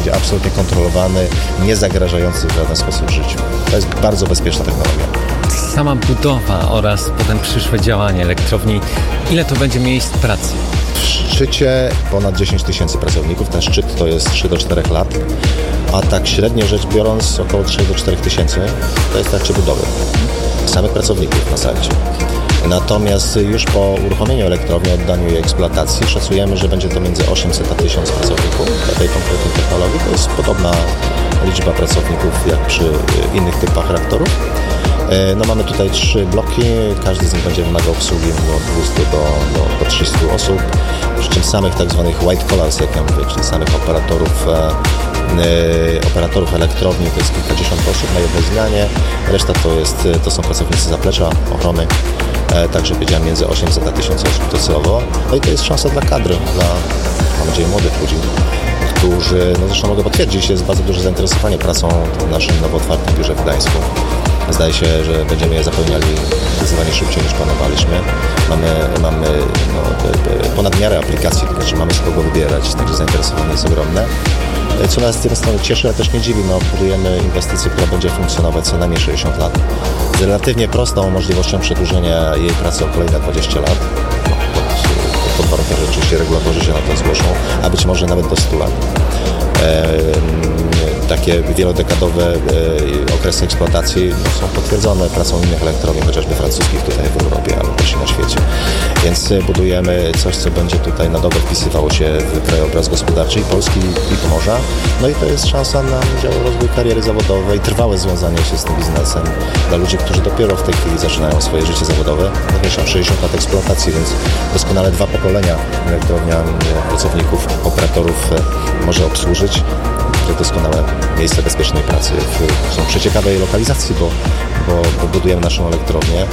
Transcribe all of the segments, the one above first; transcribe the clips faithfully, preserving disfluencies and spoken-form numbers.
będzie absolutnie kontrolowany, nie zagrażający w żaden sposób życiu. To jest bardzo bezpieczna technologia. Sama budowa oraz potem przyszłe działanie elektrowni, ile to będzie miejsc pracy? W szczycie ponad dziesięć tysięcy pracowników. Ten szczyt to jest trzy do czterech lat, a tak średnio rzecz biorąc około trzy do czterech tysięcy to jest w trakcie budowy samych pracowników na starcie. Natomiast już po uruchomieniu elektrowni, oddaniu jej eksploatacji szacujemy, że będzie to między osiemset a tysiąc pracowników dla tej konkretnej technologii. To jest podobna liczba pracowników jak przy innych typach reaktorów. No mamy tutaj trzy bloki, każdy z nich będzie wymagał obsługi od dwustu do, do, do trzystu osób, przy czym samych tak zwanych white collars, jak ja mówię, czyli samych operatorów e, operatorów elektrowni to jest kilkadziesiąt osób na jednej zmianie, reszta to, jest, to są pracownicy zaplecza, ochrony, e, także powiedziałem między osiemset a tysiąc osób docelowo. No i to jest szansa dla kadry, dla, mam nadzieję, młodych ludzi, którzy, no zresztą mogę potwierdzić, jest bardzo duże zainteresowanie pracą w naszym nowo otwartym biurze w Gdańsku. Zdaje się, że będziemy je zapełniali zdecydowanie szybciej niż planowaliśmy. Mamy, mamy no, ponad miarę aplikacji, to znaczy mamy z kogo wybierać, także zainteresowanie jest ogromne. Co nas z jednej strony cieszy, ale też nie dziwi, no, budujemy inwestycję, która będzie funkcjonować co najmniej sześćdziesiąt lat. Z relatywnie prostą możliwością przedłużenia jej pracy o kolejne dwadzieścia lat. No, pod, pod warunkiem, że oczywiście regulatorzy się na to zgłoszą, a być może nawet do stu lat. Takie wielodekadowe e, okresy eksploatacji no, są potwierdzone pracą innych elektrowni, chociażby francuskich tutaj w Europie, albo też i na świecie. Więc budujemy coś, co będzie tutaj na dobre wpisywało się w krajobraz gospodarczy i Polski i Pomorza. No i to jest szansa na udział rozwój kariery zawodowej, trwałe związanie się z tym biznesem dla ludzi, którzy dopiero w tej chwili zaczynają swoje życie zawodowe. Zresztą sześćdziesiąt lat eksploatacji, więc doskonale dwa pokolenia elektrownia pracowników, operatorów może obsłużyć. Doskonałe miejsce bezpiecznej pracy w, są przy ciekawej lokalizacji, bo, bo, bo budujemy naszą elektrownię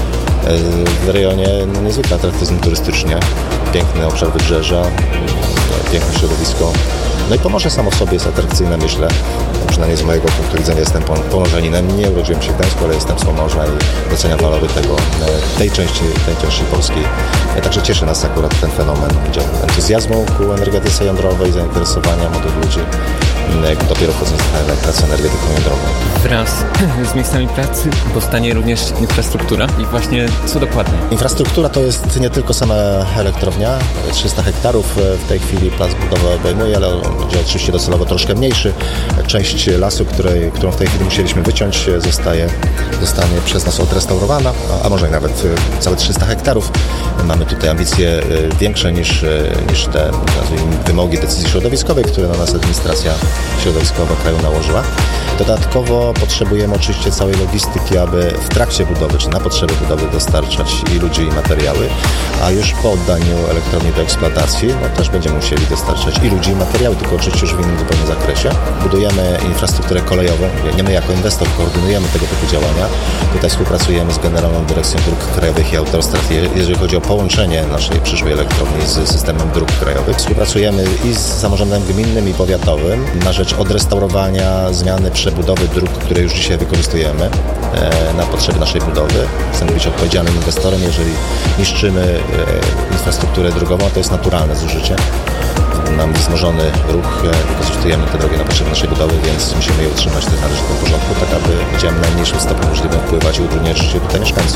w rejonie no, niezwykle atrakcyjnym turystycznie, piękny obszar wybrzeża, piękne środowisko. No i Pomorze samo w sobie jest atrakcyjne, myślę, przynajmniej z mojego punktu widzenia jestem pomorzaninem, nie urodziłem się w Gdańsku, ale jestem z Pomorza i doceniam walory tego, tej części, tej części Polski. Także cieszy nas akurat ten fenomen entuzjazmu ku energetyce jądrowej, zainteresowania młodych ludzi, dopiero wchodząc na pracę energetyką jądrową. Wraz z miejscami pracy powstanie również infrastruktura i właśnie co dokładnie? Infrastruktura to jest nie tylko sama elektrownia, trzysta hektarów w tej chwili plac budowy obejmuje, ale będzie oczywiście docelowo troszkę mniejszy. Część lasu, której, którą w tej chwili musieliśmy wyciąć, zostaje, zostanie przez nas odrestaurowana, a może nawet całe trzysta hektarów. Mamy tutaj ambicje większe niż, niż te wymogi decyzji środowiskowej, które na nas administracja środowiskowa kraju nałożyła. Dodatkowo potrzebujemy oczywiście całej logistyki, aby w trakcie budowy, czy na potrzeby budowy dostarczać i ludzi, i materiały, a już po oddaniu elektrowni do eksploatacji, no też będziemy musieli dostarczać i ludzi, i materiały, tylko oczywiście już w innym zupełnie zakresie. Budujemy infrastrukturę kolejową, nie my jako inwestor koordynujemy tego typu działania. Tutaj współpracujemy z Generalną Dyrekcją Dróg Krajowych i Autostrad, jeżeli chodzi o połączenie naszej przyszłej elektrowni z systemem dróg krajowych. Współpracujemy i z samorządem gminnym i powiatowym na rzecz odrestaurowania, zmiany, przebudowy dróg, które już dzisiaj wykorzystujemy e, na potrzeby naszej budowy. Chcemy być odpowiedzialnym inwestorem, jeżeli niszczymy e, infrastrukturę drogową, to jest naturalne zużycie. Mamy wzmożony ruch, wykorzystujemy te drogi na potrzeby naszej budowy, więc musimy je utrzymać w należytym porządku, tak aby będziemy w najmniejszym stopniu możliwym wpływać i utrudniać życie tutaj mieszkańców.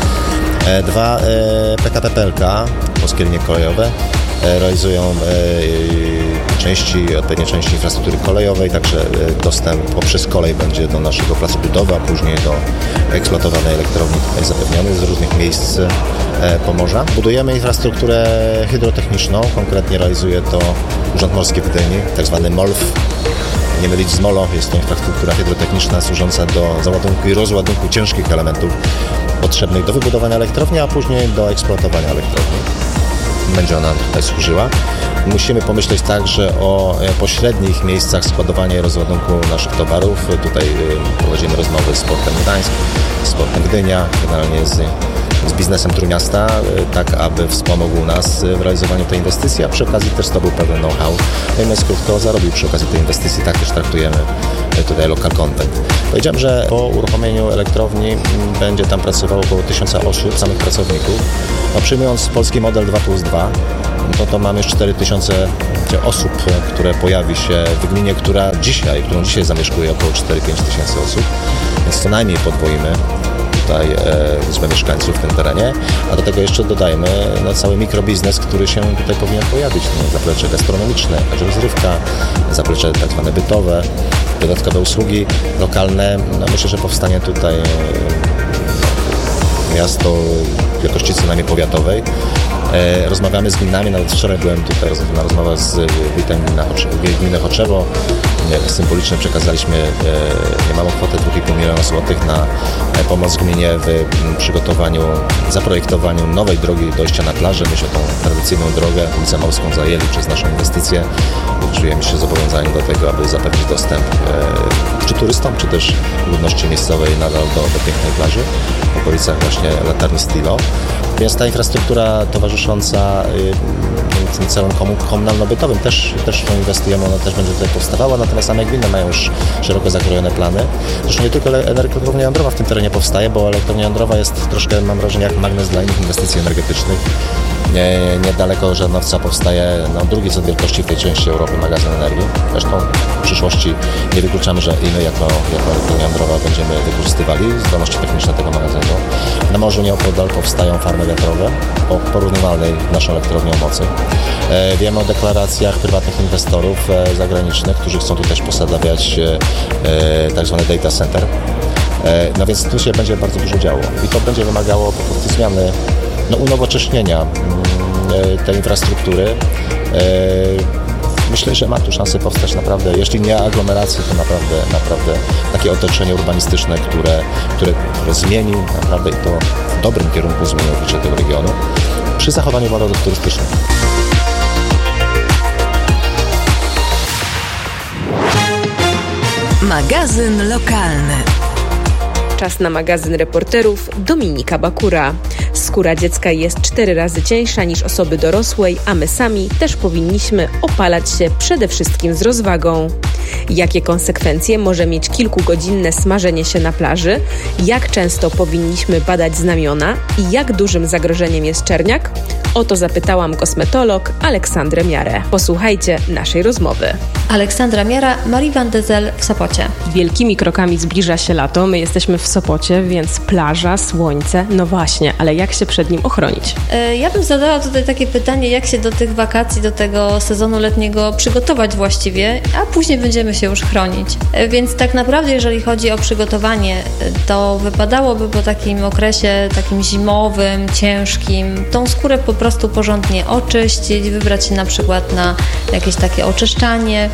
E, dwa, e, P K P P L K, Polskie Linie Kolejowe, e, realizują e, części, odpowiednie części infrastruktury kolejowej, także e, dostęp poprzez kolej będzie do naszego placu budowy, a później do eksploatowanej elektrowni tutaj zapewniony z różnych miejsc e, Pomorza. Budujemy infrastrukturę hydrotechniczną, konkretnie realizuje to Urząd Morski w Gdyni, tak zwany M O L F. Nie mylić z MOLO, jest to infrastruktura hydrotechniczna służąca do załadunku i rozładunku ciężkich elementów potrzebnych do wybudowania elektrowni, a później do eksploatowania elektrowni. Będzie ona tutaj służyła. Musimy pomyśleć także o pośrednich miejscach składowania i rozładunku naszych towarów. Tutaj prowadzimy rozmowy z Portem Gdańsk, z Portem Gdynia, generalnie z, z biznesem Trójmiasta, tak aby wspomógł nas w realizowaniu tej inwestycji, a przy okazji też zdobył pewien know-how. No i krótko zarobił przy okazji tej inwestycji, tak też traktujemy tutaj Local Content. Powiedziałem, że po uruchomieniu elektrowni będzie tam pracowało około tysiąca osób, samych pracowników. No, przyjmując polski model dwa plus dwa, no to mamy już cztery tysiące osób, które pojawi się w gminie, która dzisiaj, którą dzisiaj zamieszkuje około cztery pięć tysięcy osób, więc co najmniej podwoimy tutaj e, liczbę mieszkańców w tym terenie, a do tego jeszcze dodajmy no, cały mikrobiznes, który się tutaj powinien pojawić, no, zaplecze gastronomiczne, także rozrywka, zaplecze tak zwane bytowe, dodatkowe usługi lokalne. No, myślę, że powstanie tutaj e, miasto jakości co najmniej powiatowej. E, rozmawiamy z gminami, nawet wczoraj byłem tutaj na rozmowach z wójtem gminy Choczewo. Symbolicznie przekazaliśmy e, niemałą kwotę dwa i pół miliona złotych na e, pomoc gminie w m, przygotowaniu, zaprojektowaniu nowej drogi dojścia na plażę. Myśmy tą tradycyjną drogę, ulicę Morską, zajęli przez naszą inwestycję. Czujemy się zobowiązani do tego, aby zapewnić dostęp e, czy turystom, czy też ludności miejscowej nadal do, do pięknej plaży w okolicach właśnie latarni Stilo. Więc ta infrastruktura towarzysząca y, tym całym komunalno-bytowym też, też w to inwestujemy, ona też będzie tutaj powstawała, natomiast same gminy mają już szeroko zakrojone plany. Zresztą nie tylko elektrownia jądrowa w tym terenie powstaje, bo elektrownia jądrowa jest troszkę, mam wrażenie, jak magnes dla innych inwestycji energetycznych. Nie, niedaleko Żarnowca powstaje no, drugi co wielkości w tej części Europy magazyn energii. Zresztą w przyszłości nie wykluczamy, że i my jako, jako elektrownia jądrowa będziemy wykorzystywali zdolności techniczne tego magazynu. Na morzu nieopodal powstają farmy wiatrowe o porównywalnej naszą elektrownią mocy. E, wiemy o deklaracjach prywatnych inwestorów e, zagranicznych, którzy chcą tu też posadawiać e, tak zwane data center. E, no więc tu się będzie bardzo dużo działo i to będzie wymagało po prostu zmiany, no, unowocześnienia tej infrastruktury. Myślę, że ma tu szansę powstać naprawdę, jeśli nie aglomeracje, to naprawdę, naprawdę takie otoczenie urbanistyczne, które, które, które zmieni naprawdę i to w dobrym kierunku zmieni oblicze tego regionu przy zachowaniu walorów turystycznych. Magazyn lokalny. Czas na magazyn reporterów Dominika Bakura. Skóra dziecka jest cztery razy cieńsza niż osoby dorosłej, a my sami też powinniśmy opalać się przede wszystkim z rozwagą. Jakie konsekwencje może mieć kilkugodzinne smażenie się na plaży? Jak często powinniśmy badać znamiona? I jak dużym zagrożeniem jest czerniak? O to zapytałam kosmetolog Aleksandrę Miarę. Posłuchajcie naszej rozmowy. Aleksandra Miara, Marie Van de Zel w Sopocie. Wielkimi krokami zbliża się lato, my jesteśmy w Sopocie, więc plaża, słońce, no właśnie, ale jak się przed nim ochronić? Ja bym zadała tutaj takie pytanie, jak się do tych wakacji, do tego sezonu letniego przygotować właściwie, a później będziemy się już chronić. Więc tak naprawdę, jeżeli chodzi o przygotowanie, to wypadałoby po takim okresie takim zimowym, ciężkim, tą skórę po prostu porządnie oczyścić, wybrać się na przykład na jakieś takie oczyszczanie,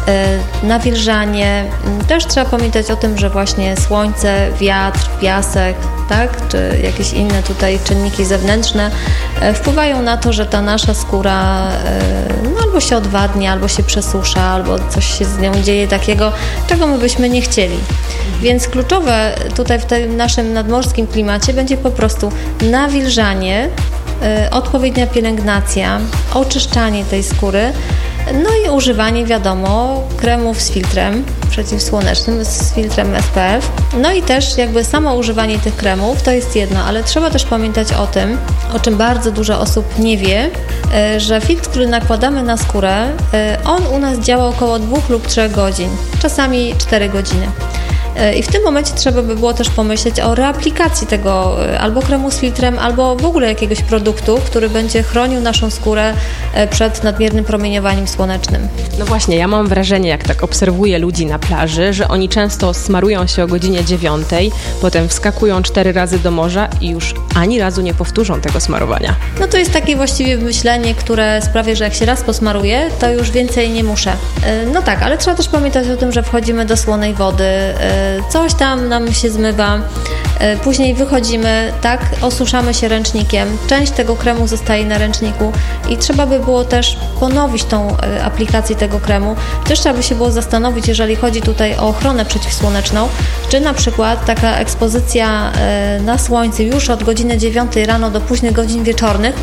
nawilżanie. Też trzeba pamiętać o tym, że właśnie słońce, wiatr, piasek, tak, czy jakieś inne tutaj czynniki zewnętrzne wpływają na to, że ta nasza skóra no, albo się odwadnia, albo się przesusza, albo coś się z nią dzieje takiego, czego my byśmy nie chcieli. Więc kluczowe tutaj w tym naszym nadmorskim klimacie będzie po prostu nawilżanie, odpowiednia pielęgnacja, oczyszczanie tej skóry, no i używanie, wiadomo, kremów z filtrem przeciwsłonecznym, z filtrem S P F. No i też jakby samo używanie tych kremów to jest jedno, ale trzeba też pamiętać o tym, o czym bardzo dużo osób nie wie, że filtr, który nakładamy na skórę, on u nas działa około dwóch lub trzech godzin, czasami cztery godziny. I w tym momencie trzeba by było też pomyśleć o reaplikacji tego albo kremu z filtrem, albo w ogóle jakiegoś produktu, który będzie chronił naszą skórę przed nadmiernym promieniowaniem słonecznym. No właśnie, ja mam wrażenie, jak tak obserwuję ludzi na plaży, że oni często smarują się o godzinie dziewiątej, potem wskakują cztery razy do morza i już ani razu nie powtórzą tego smarowania. No to jest takie właściwie myślenie, które sprawia, że jak się raz posmaruję, to już więcej nie muszę. No tak, ale trzeba też pamiętać o tym, że wchodzimy do słonej wody, coś tam nam się zmywa, Później wychodzimy, tak, osuszamy się ręcznikiem, część tego kremu zostaje na ręczniku i trzeba by było też ponowić tą aplikację tego kremu. Też trzeba by się było zastanowić, jeżeli chodzi tutaj o ochronę przeciwsłoneczną, czy na przykład taka ekspozycja na słońce już od godziny dziewiątej rano do późnych godzin wieczornych,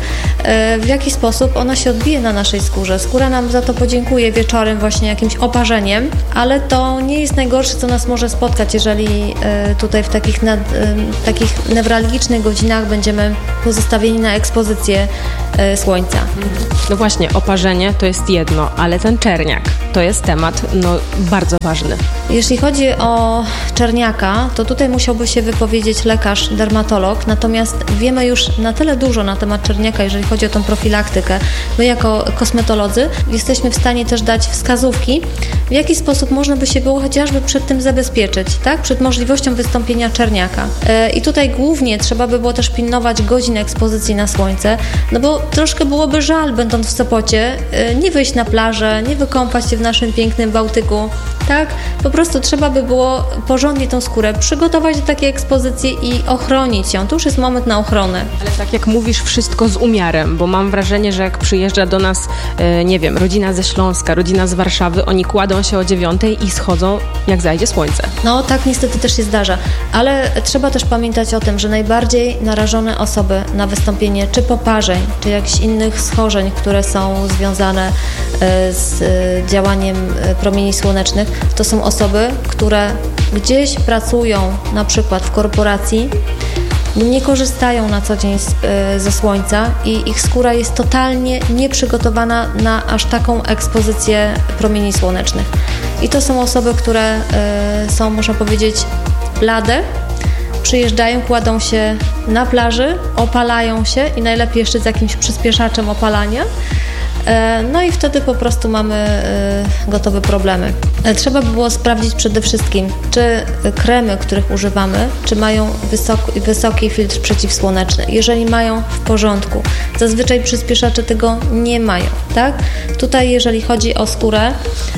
w jaki sposób ona się odbije na naszej skórze. Skóra nam za to podziękuje wieczorem właśnie jakimś oparzeniem, ale to nie jest najgorsze, co nas może spotkać, jeżeli tutaj w takich, nad, takich newralgicznych godzinach będziemy pozostawieni na ekspozycję słońca. No właśnie, oparzenie to jest jedno, ale ten czerniak to jest temat no, bardzo ważny. Jeśli chodzi o czerniaka, to tutaj musiałby się wypowiedzieć lekarz, dermatolog, natomiast wiemy już na tyle dużo na temat czerniaka, jeżeli chodzi o tą profilaktykę. My jako kosmetolodzy jesteśmy w stanie też dać wskazówki, w jaki sposób można by się było chociażby przed tym zabezpieczyć, tak? Przed możliwością wystąpienia czerniaka. I tutaj głównie trzeba by było też pilnować godzin ekspozycji na słońce, no bo troszkę byłoby żal, będąc w Sopocie, nie wyjść na plażę, nie wykąpać się w naszym pięknym Bałtyku, tak? Po prostu trzeba by było porządnie tą skórę przygotować do takiej ekspozycji i ochronić ją. To już jest moment na ochronę. Ale tak jak mówisz, wszystko z umiarem, bo mam wrażenie, że jak przyjeżdża do nas, nie wiem, rodzina ze Śląska, rodzina z Warszawy, oni kładą się o dziewiątej i schodzą, jak zajdzie słońce. No tak niestety też się zdarza, ale trzeba też pamiętać o tym, że najbardziej narażone osoby na wystąpienie czy poparzeń, czy jakichś innych schorzeń, które są związane z działaniem promieni słonecznych, to są osoby, które gdzieś pracują, na przykład w korporacji, nie korzystają na co dzień z, ze słońca i ich skóra jest totalnie nieprzygotowana na aż taką ekspozycję promieni słonecznych. I to są osoby, które y, są, można powiedzieć, blade, przyjeżdżają, kładą się na plaży, opalają się i najlepiej jeszcze z jakimś przyspieszaczem opalania. No i wtedy po prostu mamy gotowe problemy. Trzeba by było sprawdzić przede wszystkim, czy kremy, których używamy, czy mają wysoki, wysoki filtr przeciwsłoneczny. Jeżeli mają, w porządku. Zazwyczaj przyspieszacze tego nie mają, tak? Tutaj jeżeli chodzi o skórę,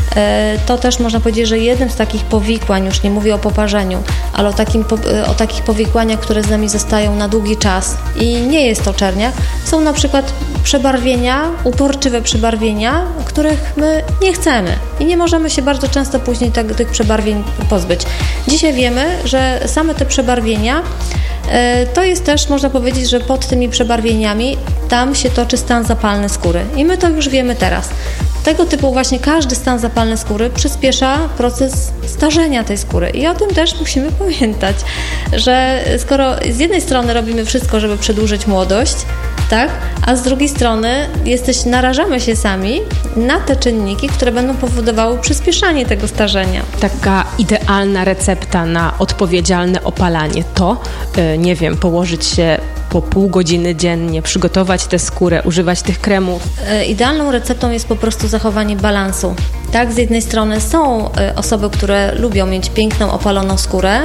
to też można powiedzieć, że jednym z takich powikłań, już nie mówię o poparzeniu, ale o, takim, o takich powikłaniach, które z nami zostają na długi czas i nie jest to czerniak, są na przykład przebarwienia, uporczywe przebarwienia, których my nie chcemy i nie możemy się bardzo często później tak, tych przebarwień pozbyć. Dzisiaj wiemy, że same te przebarwienia e, to jest też, można powiedzieć, że pod tymi przebarwieniami tam się toczy stan zapalny skóry i my to już wiemy teraz. Tego typu właśnie każdy stan zapalny skóry przyspiesza proces starzenia tej skóry i o tym też musimy pamiętać, że skoro z jednej strony robimy wszystko, żeby przedłużyć młodość, tak, a z drugiej strony jesteś, narażamy się sami na te czynniki, które będą powodowały przyspieszanie tego starzenia. Taka idealna recepta na odpowiedzialne opalanie to, yy, nie wiem, położyć się po pół godziny dziennie, przygotować tę skórę, używać tych kremów. Yy, idealną receptą jest po prostu zachowanie balansu. Tak, z jednej strony są yy, osoby, które lubią mieć piękną, opaloną skórę,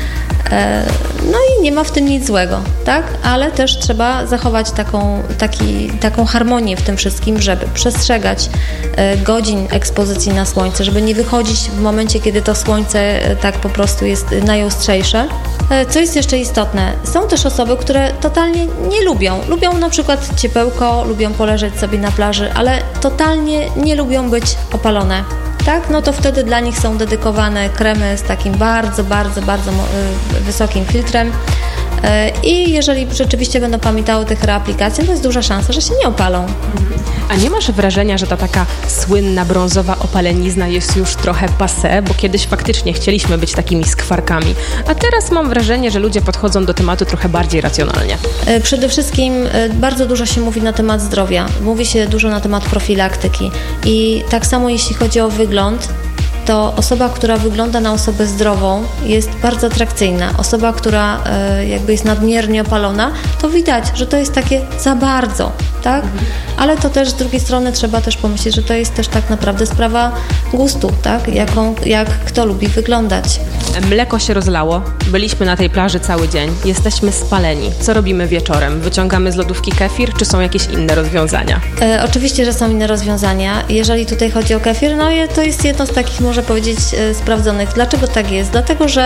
no i nie ma w tym nic złego, tak? Ale też trzeba zachować taką, taki, taką harmonię w tym wszystkim, żeby przestrzegać godzin ekspozycji na słońce, żeby nie wychodzić w momencie, kiedy to słońce tak po prostu jest najostrzejsze. Co jest jeszcze istotne? Są też osoby, które totalnie nie lubią. Lubią na przykład ciepełko, lubią poleżeć sobie na plaży, ale totalnie nie lubią być opalone. Tak, no to wtedy dla nich są dedykowane kremy z takim bardzo, bardzo, bardzo wysokim filtrem i jeżeli rzeczywiście będą pamiętały tych reaplikacji, to jest duża szansa, że się nie opalą. A nie masz wrażenia, że ta taka słynna brązowa opalenizna jest już trochę passé, bo kiedyś faktycznie chcieliśmy być takimi skwarkami, a teraz mam wrażenie, że ludzie podchodzą do tematu trochę bardziej racjonalnie. Przede wszystkim bardzo dużo się mówi na temat zdrowia, mówi się dużo na temat profilaktyki i tak samo jeśli chodzi o wygląd, to osoba, która wygląda na osobę zdrową jest bardzo atrakcyjna. Osoba, która y, jakby jest nadmiernie opalona, to widać, że to jest takie za bardzo, tak? Mhm. Ale to też z drugiej strony trzeba też pomyśleć, że to jest też tak naprawdę sprawa gustu, tak? Jaką, jak kto lubi wyglądać. Mleko się rozlało, byliśmy na tej plaży cały dzień, jesteśmy spaleni. Co robimy wieczorem? Wyciągamy z lodówki kefir, czy są jakieś inne rozwiązania? E, oczywiście, że są inne rozwiązania. Jeżeli tutaj chodzi o kefir, no to jest jedno z takich, można powiedzieć, e, sprawdzonych. Dlaczego tak jest? Dlatego, że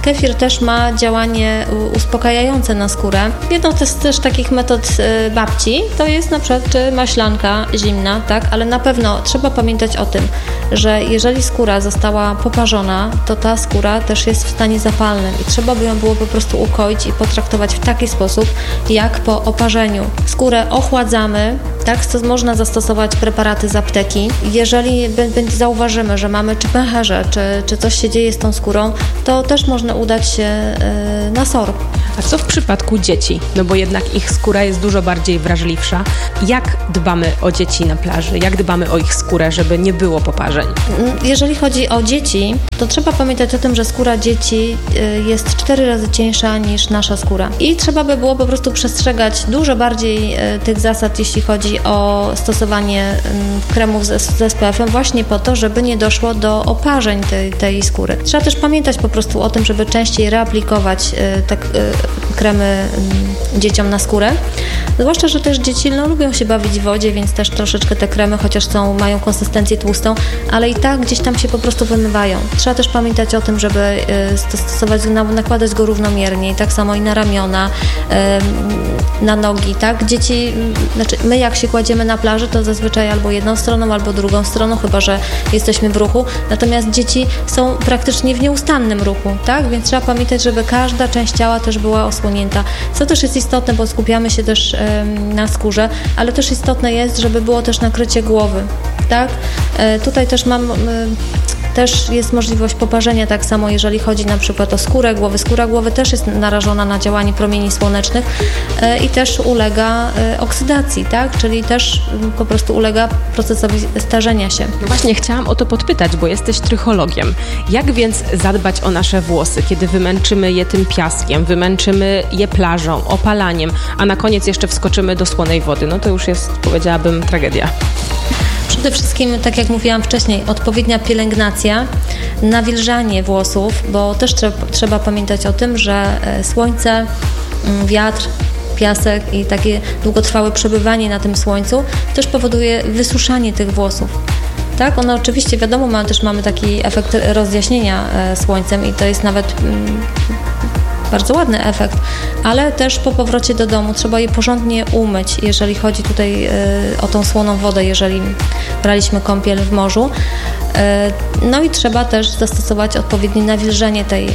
Kefir też ma działanie uspokajające na skórę. Jedną z też takich metod babci to jest na przykład maślanka zimna, tak? Ale na pewno trzeba pamiętać o tym, że jeżeli skóra została poparzona, to ta skóra też jest w stanie zapalnym i trzeba by ją było po prostu ukoić i potraktować w taki sposób, jak po oparzeniu. Skórę ochładzamy, tak? To można zastosować preparaty z apteki. Jeżeli zauważymy, że mamy czy pęcherze, czy, czy coś się dzieje z tą skórą, to też można udać się na S O R. A co w przypadku dzieci? No bo jednak ich skóra jest dużo bardziej wrażliwsza. Jak dbamy o dzieci na plaży? Jak dbamy o ich skórę, żeby nie było poparzeń? Jeżeli chodzi o dzieci, to trzeba pamiętać o tym, że skóra dzieci jest cztery razy cieńsza niż nasza skóra. I trzeba by było po prostu przestrzegać dużo bardziej tych zasad, jeśli chodzi o stosowanie kremów z, z S P F em, właśnie po to, żeby nie doszło do oparzeń tej, tej skóry. Trzeba też pamiętać po prostu o tym, żeby częściej reaplikować te kremy dzieciom na skórę. Zwłaszcza, że też dzieci no, lubią się bawić w wodzie, więc też troszeczkę te kremy, chociaż są, mają konsystencję tłustą, ale i tak gdzieś tam się po prostu wymywają. Trzeba też pamiętać o tym, żeby stosować, nakładać go równomiernie i tak samo i na ramiona, na nogi, tak? Dzieci, znaczy my jak się kładziemy na plaży, to zazwyczaj albo jedną stroną, albo drugą stroną, chyba że jesteśmy w ruchu, natomiast dzieci są praktycznie w nieustannym ruchu, tak? Więc trzeba pamiętać, żeby każda część ciała też była osłonięta. Co też jest istotne, bo skupiamy się też na skórze, ale też istotne jest, żeby było też nakrycie głowy, tak? Tutaj też mam... Też jest możliwość poparzenia tak samo, jeżeli chodzi na przykład o skórę głowy. Skóra głowy też jest narażona na działanie promieni słonecznych i też ulega oksydacji, tak? Czyli też po prostu ulega procesowi starzenia się. No właśnie chciałam o to podpytać, bo jesteś trychologiem. Jak więc zadbać o nasze włosy, kiedy wymęczymy je tym piaskiem, wymęczymy je plażą, opalaniem, a na koniec jeszcze wskoczymy do słonej wody? No to już jest, powiedziałabym, tragedia. Przede wszystkim, tak jak mówiłam wcześniej, odpowiednia pielęgnacja, nawilżanie włosów, bo też trzeba, trzeba pamiętać o tym, że słońce, wiatr, piasek i takie długotrwałe przebywanie na tym słońcu też powoduje wysuszanie tych włosów. Tak, one oczywiście, wiadomo, ma, też mamy taki efekt rozjaśnienia słońcem i to jest nawet mm, bardzo ładny efekt, ale też po powrocie do domu trzeba je porządnie umyć, jeżeli chodzi tutaj y, o tą słoną wodę, jeżeli braliśmy kąpiel w morzu. Y, no i trzeba też zastosować odpowiednie nawilżenie tej y,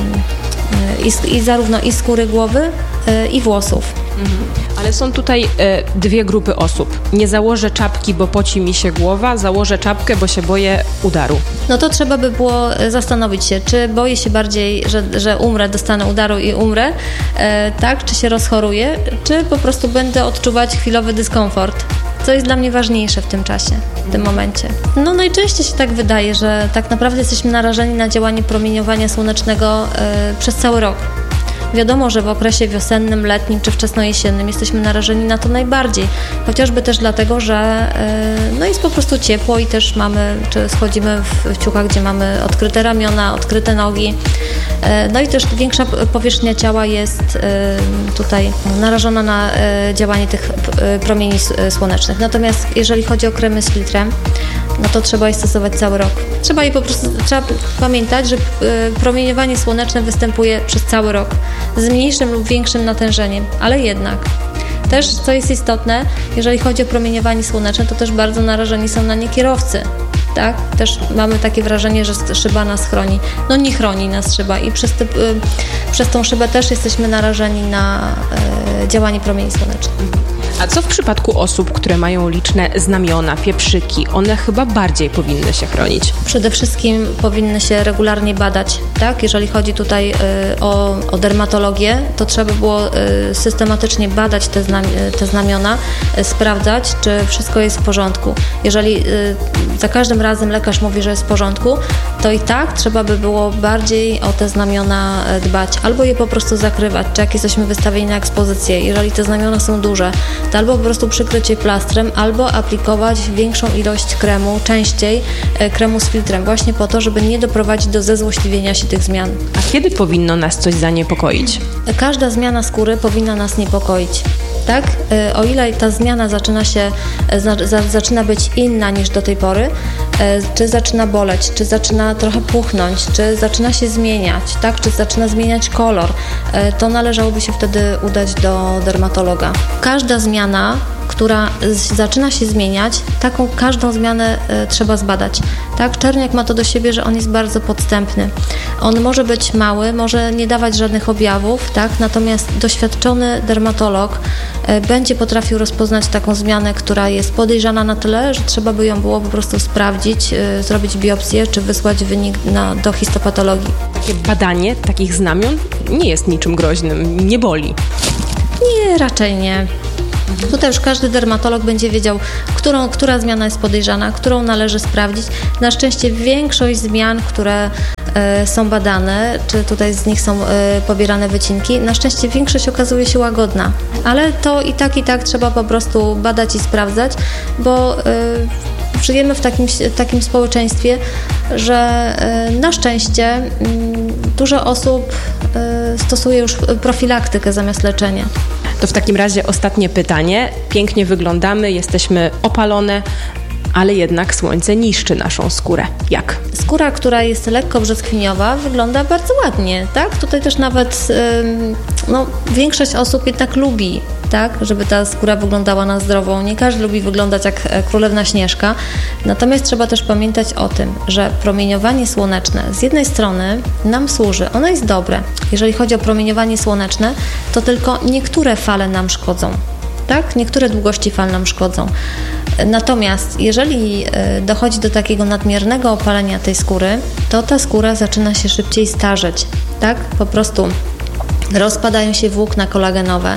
y, i, i zarówno i skóry głowy, y, i włosów. Mhm. Ale są tutaj y, dwie grupy osób. Nie założę czapki, bo poci mi się głowa, założę czapkę, bo się boję udaru. No to trzeba by było zastanowić się, czy boję się bardziej, że, że umrę, dostanę udaru i umrę, y, tak, czy się rozchoruję, czy po prostu będę odczuwać chwilowy dyskomfort. Co jest dla mnie ważniejsze w tym czasie, w tym momencie. No najczęściej się tak wydaje, że tak naprawdę jesteśmy narażeni na działanie promieniowania słonecznego y, przez cały rok. Wiadomo, że w okresie wiosennym, letnim czy wczesnojesiennym jesteśmy narażeni na to najbardziej. Chociażby też dlatego, że yy, no jest po prostu ciepło i też mamy, czy schodzimy w, w ciuchach, gdzie mamy odkryte ramiona, odkryte nogi. Yy, no i też większa powierzchnia ciała jest yy, tutaj narażona na yy, działanie tych yy, promieni słonecznych. Natomiast jeżeli chodzi o kremy z filtrem, no to trzeba je stosować cały rok. Trzeba je po prostu, trzeba pamiętać, że promieniowanie słoneczne występuje przez cały rok z mniejszym lub większym natężeniem, ale jednak. Też, co jest istotne, jeżeli chodzi o promieniowanie słoneczne, to też bardzo narażeni są na nie kierowcy. Tak? Też mamy takie wrażenie, że szyba nas chroni. No nie chroni nas szyba i przez, te, y, przez tą szybę też jesteśmy narażeni na y, działanie promieni słonecznych. A co w przypadku osób, które mają liczne znamiona, pieprzyki? One chyba bardziej powinny się chronić. Przede wszystkim powinny się regularnie badać, tak? Jeżeli chodzi tutaj y, o, o dermatologię, to trzeba było y, systematycznie badać te, znam, te znamiona, y, sprawdzać, czy wszystko jest w porządku. Jeżeli y, za każdym razem lekarz mówi, że jest w porządku, to i tak trzeba by było bardziej o te znamiona dbać, albo je po prostu zakrywać, czy jak jesteśmy wystawieni na ekspozycję. Jeżeli te znamiona są duże, to albo po prostu przykryć je plastrem, albo aplikować większą ilość kremu, częściej kremu z filtrem, właśnie po to, żeby nie doprowadzić do zezłośliwienia się tych zmian. A kiedy powinno nas coś zaniepokoić? Każda zmiana skóry powinna nas niepokoić. tak? O ile ta zmiana zaczyna się, za, zaczyna być inna niż do tej pory, czy zaczyna boleć, czy zaczyna trochę puchnąć, czy zaczyna się zmieniać, tak? Czy zaczyna zmieniać kolor, to należałoby się wtedy udać do dermatologa. Każda zmiana, która zaczyna się zmieniać, taką każdą zmianę y, trzeba zbadać. Tak? Czerniak ma to do siebie, że on jest bardzo podstępny. On może być mały, może nie dawać żadnych objawów, tak? Natomiast doświadczony dermatolog y, będzie potrafił rozpoznać taką zmianę, która jest podejrzana na tyle, że trzeba by ją było po prostu sprawdzić, y, zrobić biopsję, czy wysłać wynik na, do histopatologii. Takie badanie takich znamion nie jest niczym groźnym, nie boli. Nie, raczej nie. Tutaj już każdy dermatolog będzie wiedział, którą, która zmiana jest podejrzana, którą należy sprawdzić. Na szczęście większość zmian, które y, są badane, czy tutaj z nich są y, pobierane wycinki, na szczęście większość okazuje się łagodna. Ale to i tak, i tak trzeba po prostu badać i sprawdzać, bo y, żyjemy w takim, takim społeczeństwie, że y, na szczęście y, dużo osób y, stosuje już profilaktykę zamiast leczenia. To w takim razie ostatnie pytanie. Pięknie wyglądamy, jesteśmy opalone, ale jednak słońce niszczy naszą skórę. Jak? Skóra, która jest lekko brzoskwiniowa, wygląda bardzo ładnie, tak? Tutaj też nawet ym, no, większość osób jednak lubi, tak? Żeby ta skóra wyglądała na zdrową. Nie każdy lubi wyglądać jak królewna Śnieżka. Natomiast trzeba też pamiętać o tym, że promieniowanie słoneczne z jednej strony nam służy, ono jest dobre. Jeżeli chodzi o promieniowanie słoneczne, to tylko niektóre fale nam szkodzą. Tak? Niektóre długości fal nam szkodzą. Natomiast jeżeli dochodzi do takiego nadmiernego opalenia tej skóry, to ta skóra zaczyna się szybciej starzeć. Tak? Po prostu rozpadają się włókna kolagenowe,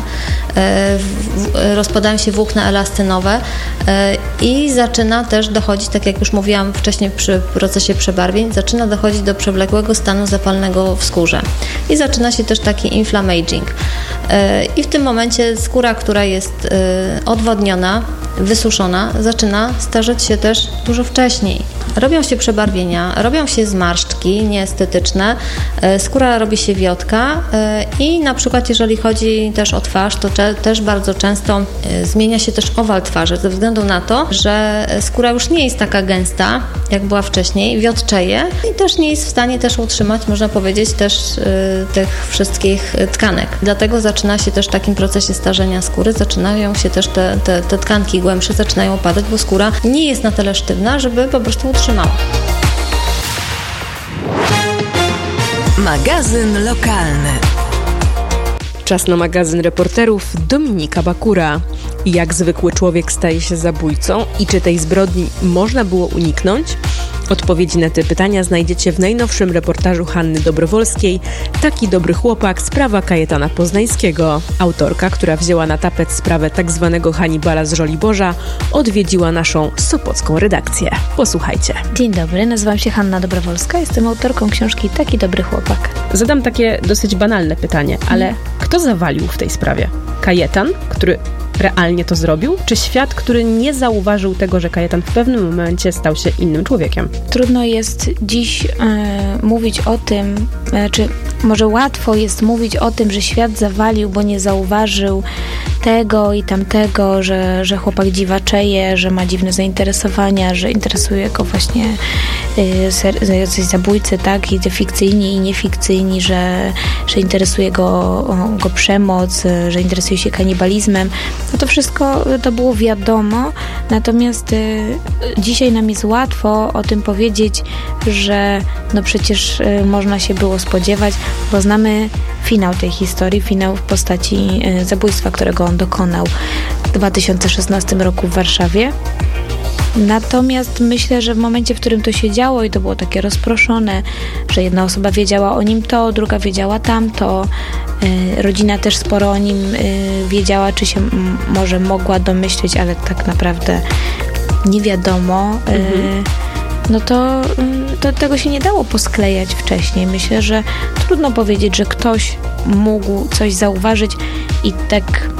rozpadają się włókna elastynowe i zaczyna też dochodzić, tak jak już mówiłam wcześniej przy procesie przebarwień, zaczyna dochodzić do przewlekłego stanu zapalnego w skórze i zaczyna się też taki inflammaging. I w tym momencie skóra, która jest odwodniona, wysuszona, zaczyna starzeć się też dużo wcześniej. Robią się przebarwienia, robią się zmarszczki nieestetyczne, skóra robi się wiotka i na przykład jeżeli chodzi też o twarz, to też bardzo często zmienia się też owal twarzy ze względu na to, że skóra już nie jest taka gęsta, jak była wcześniej, wiotczeje i też nie jest w stanie też utrzymać, można powiedzieć, też tych wszystkich tkanek. Dlatego zaczyna się też w takim procesie starzenia skóry, zaczynają się też te, te, te tkanki głębsze zaczynają opadać, bo skóra nie jest na tyle sztywna, żeby po prostu utrzymała. Magazyn lokalny. Czas na magazyn reporterów Dominika Bakura. Jak zwykły człowiek staje się zabójcą i czy tej zbrodni można było uniknąć? Odpowiedzi na te pytania znajdziecie w najnowszym reportażu Hanny Dobrowolskiej „Taki dobry chłopak. Sprawa Kajetana Poznańskiego”. Autorka, która wzięła na tapet sprawę tak zwanego Hannibala z Żoliborza, odwiedziła naszą sopocką redakcję. Posłuchajcie. Dzień dobry, nazywam się Hanna Dobrowolska, jestem autorką książki „Taki dobry chłopak”. Zadam takie dosyć banalne pytanie, ale kto zawalił w tej sprawie? Kajetan, który realnie to zrobił, czy świat, który nie zauważył tego, że Kajetan w pewnym momencie stał się innym człowiekiem? Trudno jest dziś e, mówić o tym, e, czy może łatwo jest mówić o tym, że świat zawalił, bo nie zauważył tego i tamtego, że, że chłopak dziwaczeje, że ma dziwne zainteresowania, że interesuje go właśnie y, ser, jacyś zabójcy, tak, i fikcyjni i niefikcyjni, że, że interesuje go, go przemoc, że interesuje się kanibalizmem. No to wszystko to było wiadomo, natomiast y, dzisiaj nam jest łatwo o tym powiedzieć, że no przecież y, można się było spodziewać, bo znamy finał tej historii, finał w postaci y, zabójstwa, którego on dokonał w dwa tysiące szesnastym roku w Warszawie. Natomiast myślę, że w momencie, w którym to się działo i to było takie rozproszone, że jedna osoba wiedziała o nim to, druga wiedziała tamto, y, rodzina też sporo o nim y, wiedziała, czy się m- może mogła domyśleć, ale tak naprawdę nie wiadomo. Y, mhm. No to, to tego się nie dało posklejać wcześniej. Myślę, że trudno powiedzieć, że ktoś mógł coś zauważyć i tak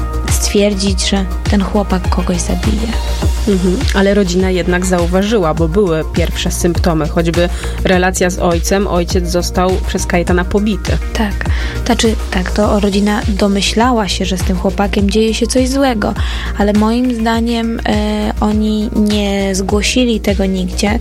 stwierdzić, że ten chłopak kogoś zabije. Mhm. Ale rodzina jednak zauważyła, bo były pierwsze symptomy, choćby relacja z ojcem. Ojciec został przez Kajetana pobity. Tak, znaczy, tak, to rodzina domyślała się, że z tym chłopakiem dzieje się coś złego, ale moim zdaniem e, oni nie zgłosili tego nigdzie.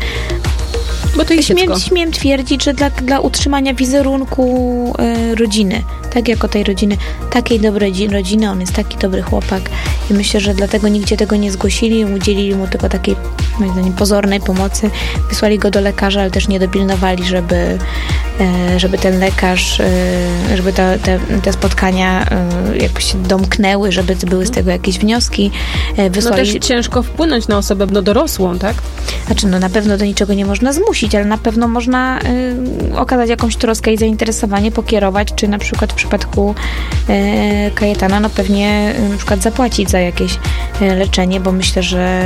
Bo to jest śmiem, dziecko. śmiem twierdzić, że dla, dla utrzymania wizerunku e, rodziny, tak jako tej rodziny, takiej dobrej rodziny, on jest taki dobry chłopak i myślę, że dlatego nigdzie tego nie zgłosili, udzielili mu tylko takiej, moim zdaniem, pozornej pomocy, wysłali go do lekarza, ale też nie dopilnowali, żeby, e, żeby ten lekarz, e, żeby te, te, te spotkania e, jakoś się domknęły, żeby były z tego jakieś wnioski. E, wysłali... No też ciężko wpłynąć na osobę no, dorosłą, tak? Znaczy, no na pewno do niczego nie można zmusić, ale na pewno można y, okazać jakąś troskę i zainteresowanie, pokierować, czy na przykład w przypadku y, Kajetana, no pewnie y, na przykład zapłacić za jakieś y, leczenie, bo myślę, że,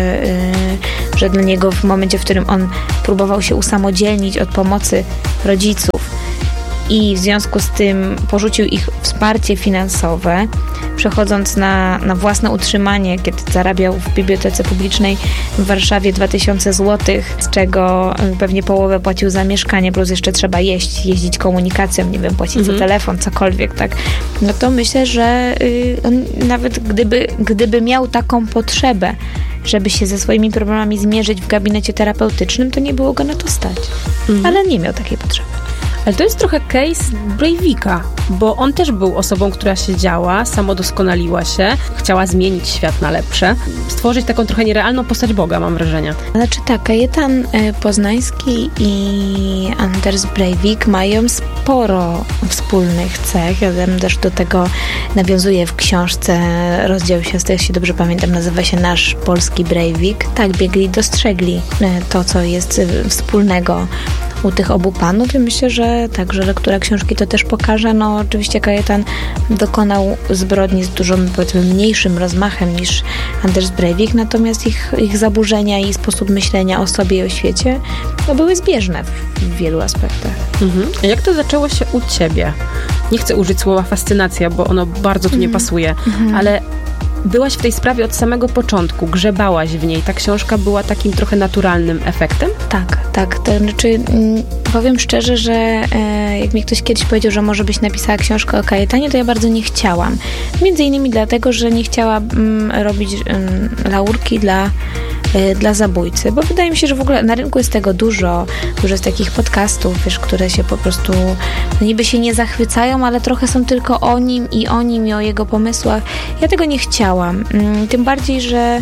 y, że dla niego w momencie, w którym on próbował się usamodzielnić od pomocy rodziców i w związku z tym porzucił ich wsparcie finansowe, przechodząc na, na własne utrzymanie, kiedy zarabiał w bibliotece publicznej w Warszawie dwa tysiące złotych, z czego pewnie połowę płacił za mieszkanie, plus jeszcze trzeba jeść, jeździć komunikacją, nie wiem, płacić mhm. za telefon, cokolwiek, tak. No to myślę, że y, on nawet gdyby, gdyby miał taką potrzebę, żeby się ze swoimi problemami zmierzyć w gabinecie terapeutycznym, to nie było go na to stać. Mhm. Ale nie miał takiej potrzeby. Ale to jest trochę case Breivika, bo on też był osobą, która siedziała, samodoskonaliła się, chciała zmienić świat na lepsze, stworzyć taką trochę nierealną postać Boga, mam wrażenie. Znaczy tak, Kajetan Poznański i Anders Breivik mają sporo wspólnych cech. Ja też do tego nawiązuję w książce. Rozdział się, jeśli dobrze pamiętam, nazywa się Nasz Polski Breivik. Tak, biegli, dostrzegli to, co jest wspólnego u tych obu panów i myślę, że tak, że lektura książki to też pokaże. No oczywiście Kajetan dokonał zbrodni z dużo, powiedzmy, mniejszym rozmachem niż Anders Breivik, natomiast ich, ich zaburzenia i sposób myślenia o sobie i o świecie no, były zbieżne w, w wielu aspektach. Mhm. A jak to zaczęło się u ciebie? Nie chcę użyć słowa fascynacja, bo ono bardzo tu nie Mhm. pasuje, Mhm. ale byłaś w tej sprawie od samego początku, grzebałaś w niej. Ta książka była takim trochę naturalnym efektem? Tak, tak. To znaczy, mm, powiem szczerze, że e, jak mi ktoś kiedyś powiedział, że może byś napisała książkę o Kajetanie, to ja bardzo nie chciałam. Między innymi dlatego, że nie chciałam mm, robić mm, laurki dla dla zabójcy, bo wydaje mi się, że w ogóle na rynku jest tego dużo, dużo jest takich podcastów, wiesz, które się po prostu no niby się nie zachwycają, ale trochę są tylko o nim i o nim i o jego pomysłach. Ja tego nie chciałam. Tym bardziej, że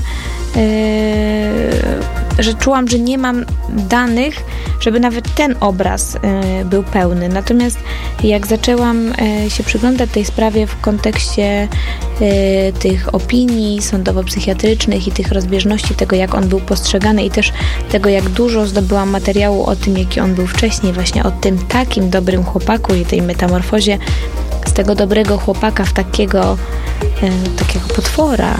Yy, że czułam, że nie mam danych, żeby nawet ten obraz yy, był pełny. Natomiast jak zaczęłam yy, się przyglądać tej sprawie w kontekście yy, tych opinii sądowo-psychiatrycznych i tych rozbieżności tego, jak on był postrzegany i też tego, jak dużo zdobyłam materiału o tym, jaki on był wcześniej, właśnie o tym takim dobrym chłopaku i tej metamorfozie z tego dobrego chłopaka w takiego, yy, takiego potwora,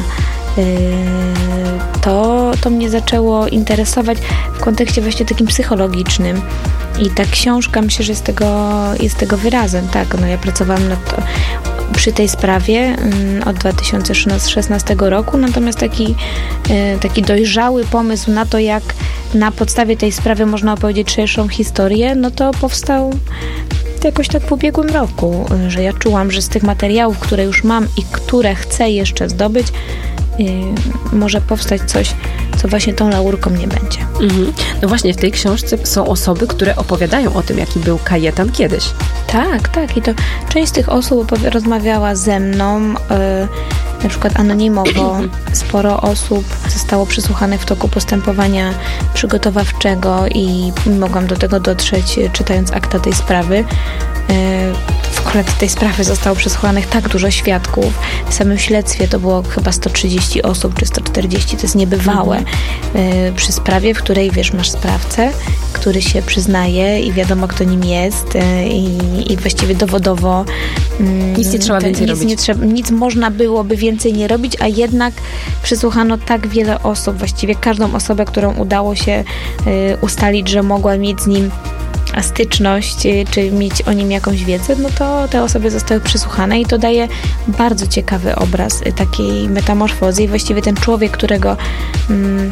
to, to mnie zaczęło interesować w kontekście właśnie takim psychologicznym i ta książka, myślę, że jest tego, jest tego wyrazem, tak, no ja pracowałam nad to, przy tej sprawie od dwa tysiące szesnastego roku, natomiast taki, taki dojrzały pomysł na to, jak na podstawie tej sprawy można opowiedzieć szerszą historię, no to powstał jakoś tak w ubiegłym roku, że ja czułam, że z tych materiałów, które już mam i które chcę jeszcze zdobyć, Yy, może powstać coś, co właśnie tą laurką nie będzie. Mhm. No właśnie, w tej książce są osoby, które opowiadają o tym, jaki był Kajetan kiedyś. Tak, tak. I to część z tych osób opowi- rozmawiała ze mną, yy, na przykład anonimowo. Sporo osób zostało przesłuchanych w toku postępowania przygotowawczego i mogłam do tego dotrzeć, czytając akta tej sprawy. Yy, w ogóle tej sprawy zostało przesłuchanych tak dużo świadków. W samym śledztwie to było chyba sto trzydzieści osób, czy sto czterdzieści. To jest niebywałe. Yy, przy sprawie, w której, wiesz, masz sprawcę, który się przyznaje i wiadomo, kto nim jest yy, i, i właściwie dowodowo yy, nic nie trzeba więcej nic robić. Nie trzeba, nic można byłoby więcej nie robić, a jednak przesłuchano tak wiele osób, właściwie każdą osobę, którą udało się yy, ustalić, że mogła mieć z nim styczność, czy mieć o nim jakąś wiedzę, no to te osoby zostały przesłuchane i to daje bardzo ciekawy obraz takiej metamorfozy i właściwie ten człowiek, którego mm,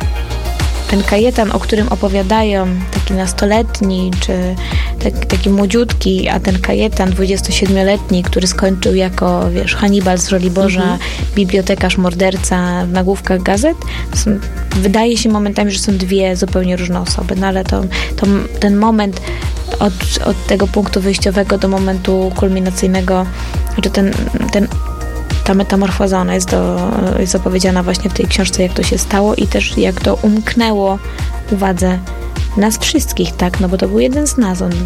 ten Kajetan, o którym opowiadają, taki nastoletni, czy taki, taki młodziutki, a ten Kajetan dwudziestosiedmioletni, który skończył jako, wiesz, Hannibal z Żoliborza, mhm. bibliotekarz, morderca w nagłówkach gazet, są, wydaje się momentami, że są dwie zupełnie różne osoby, no ale to, to ten moment od, od tego punktu wyjściowego do momentu kulminacyjnego, znaczy ten, ten ta metamorfoza, ona jest, do, jest opowiedziana właśnie w tej książce, jak to się stało i też jak to umknęło uwadze nas wszystkich, tak, no bo to był jeden z nas, on y,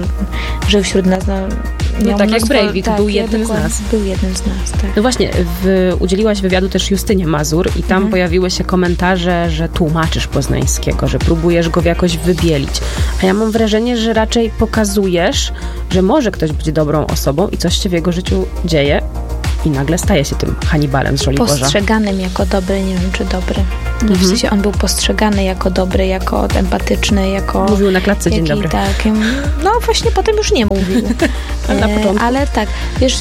żył wśród nas, no, no tak jak Breivik, tak, był jednym z nas. Był jednym z nas, tak. No właśnie, w, udzieliłaś wywiadu też Justynie Mazur i tam mhm. pojawiły się komentarze, że tłumaczysz Poznańskiego, że próbujesz go jakoś wybielić, a ja mam wrażenie, że raczej pokazujesz, że może ktoś być dobrą osobą i coś się w jego życiu dzieje, i nagle staje się tym Hannibalem z Żoliborza. Postrzeganym jako dobry, nie wiem czy dobry. No mhm. W sensie on był postrzegany jako dobry, jako empatyczny, jako... Mówił na klatce dzień dobry. Tak, no właśnie potem już nie mówił. Na początku. Ale tak, wiesz,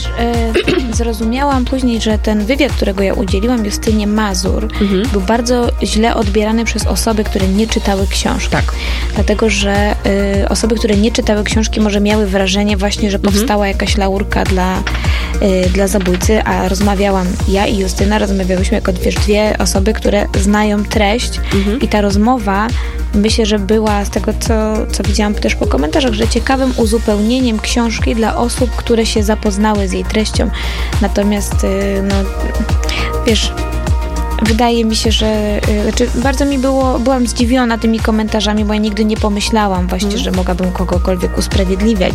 e, zrozumiałam później, że ten wywiad, którego ja udzieliłam Justynie Mazur, mhm. był bardzo źle odbierany przez osoby, które nie czytały książki. Tak. Dlatego, że e, osoby, które nie czytały książki, może miały wrażenie właśnie, że powstała mhm. jakaś laurka dla, e, dla zabójcy, a rozmawiałam, ja i Justyna rozmawiałyśmy jako wiesz, dwie osoby, które znają treść mhm. i ta rozmowa, myślę, że była z tego, co, co widziałam też po komentarzach, że ciekawym uzupełnieniem książki dla osób, które się zapoznały z jej treścią. Natomiast, no, wiesz, wydaje mi się, że znaczy bardzo mi było, byłam zdziwiona tymi komentarzami, bo ja nigdy nie pomyślałam właśnie, mhm. że mogłabym kogokolwiek usprawiedliwiać.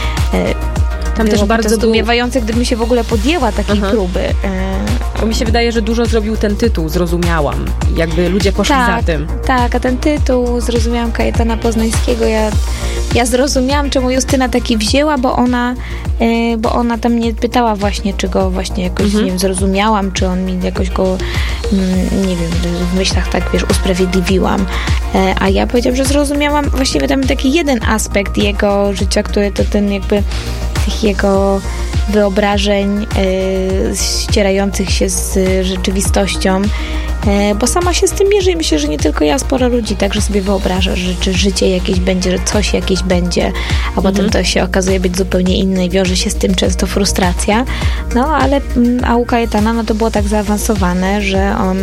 Tam też bardzo to zdumiewające, był... gdybym się w ogóle podjęła takiej Aha. próby. Bo mi się wydaje, że dużo zrobił ten tytuł, zrozumiałam. Jakby ludzie poszli tak, za tym. Tak, a ten tytuł, zrozumiałam Kajetana Poznańskiego, ja, ja zrozumiałam, czemu Justyna taki wzięła, bo ona, yy, bo ona tam mnie pytała właśnie, czy go właśnie jakoś, mhm. nie wiem, zrozumiałam, czy on mi jakoś go, mm, nie wiem, w myślach tak, wiesz, usprawiedliwiłam. Yy, a ja powiedziałam, że zrozumiałam właściwie tam taki jeden aspekt jego życia, który to ten jakby tych jego wyobrażeń yy, ścierających się z rzeczywistością, yy, bo sama się z tym mierzy i myślę, że nie tylko ja, sporo ludzi także sobie wyobraża, że, że życie jakieś będzie, że coś jakieś będzie, a mhm. potem to się okazuje być zupełnie inne i wiąże się z tym często frustracja. No, ale a u Kajetana no to było tak zaawansowane, że on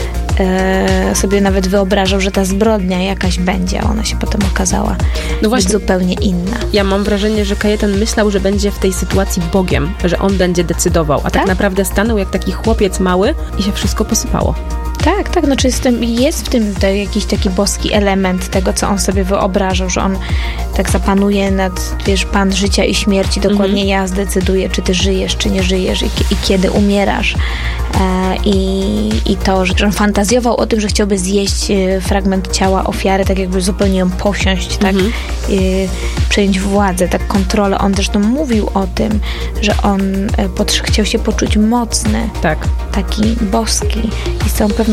e, sobie nawet wyobrażał, że ta zbrodnia jakaś będzie, a ona się potem okazała no właśnie, być zupełnie inna. Ja mam wrażenie, że Kajetan myślał, że będzie w tej sytuacji Bogiem, że on będzie decydował, a tak, tak naprawdę stanął jak taki chłopiec mały i się wszystko posypało. Tak, tak, no czy jest w tym, jest w tym te, jakiś taki boski element tego, co on sobie wyobrażał, że on tak zapanuje nad, wiesz, pan życia i śmierci, dokładnie mm-hmm. ja zdecyduję, czy ty żyjesz, czy nie żyjesz i, i kiedy umierasz. E, i, I to, że on fantazjował o tym, że chciałby zjeść e, fragment ciała ofiary, tak jakby zupełnie ją posiąść, tak, mm-hmm. e, przejąć władzę, tak kontrolę. On zresztą mówił o tym, że on e, pot- chciał się poczuć mocny, tak. taki boski i z całą pewnością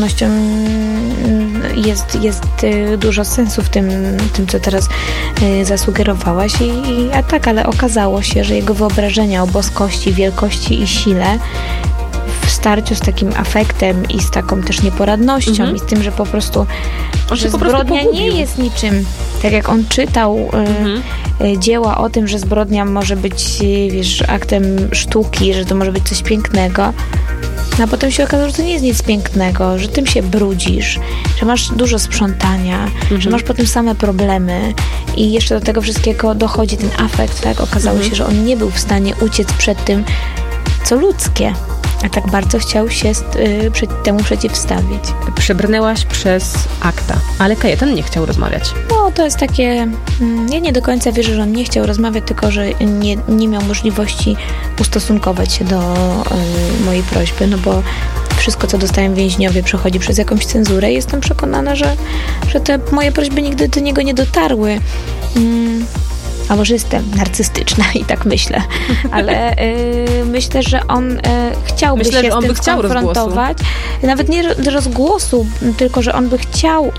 jest, jest dużo sensu w tym, tym co teraz zasugerowałaś. I, i, a tak, ale okazało się, że jego wyobrażenia o boskości, wielkości i sile w starciu z takim afektem i z taką też nieporadnością mm-hmm. i z tym, że po prostu, on że zbrodnia nie jest niczym, tak jak on czytał mm-hmm. y, dzieła o tym, że zbrodnia może być, wiesz, aktem sztuki, że to może być coś pięknego. No a potem się okazało, że to nie jest nic pięknego, że tym się brudzisz, że masz dużo sprzątania, mhm. że masz potem same problemy i jeszcze do tego wszystkiego dochodzi ten afekt, tak? Okazało mhm. się, że on nie był w stanie uciec przed tym, co ludzkie, a tak bardzo chciał się y, przed temu przeciwstawić. Przebrnęłaś przez akta, ale Kajetan nie chciał rozmawiać. No, to jest takie... Mm, ja nie do końca wierzę, że on nie chciał rozmawiać, tylko że nie, nie miał możliwości ustosunkować się do y, mojej prośby, no bo wszystko, co dostają więźniowie, przechodzi przez jakąś cenzurę i jestem przekonana, że, że te moje prośby nigdy do niego nie dotarły. Mm. A może jestem narcystyczna i tak myślę, ale y, myślę, że on y, chciałby myślę, się z tym skonfrontować. Nawet nie rozgłosu, tylko że on by chciał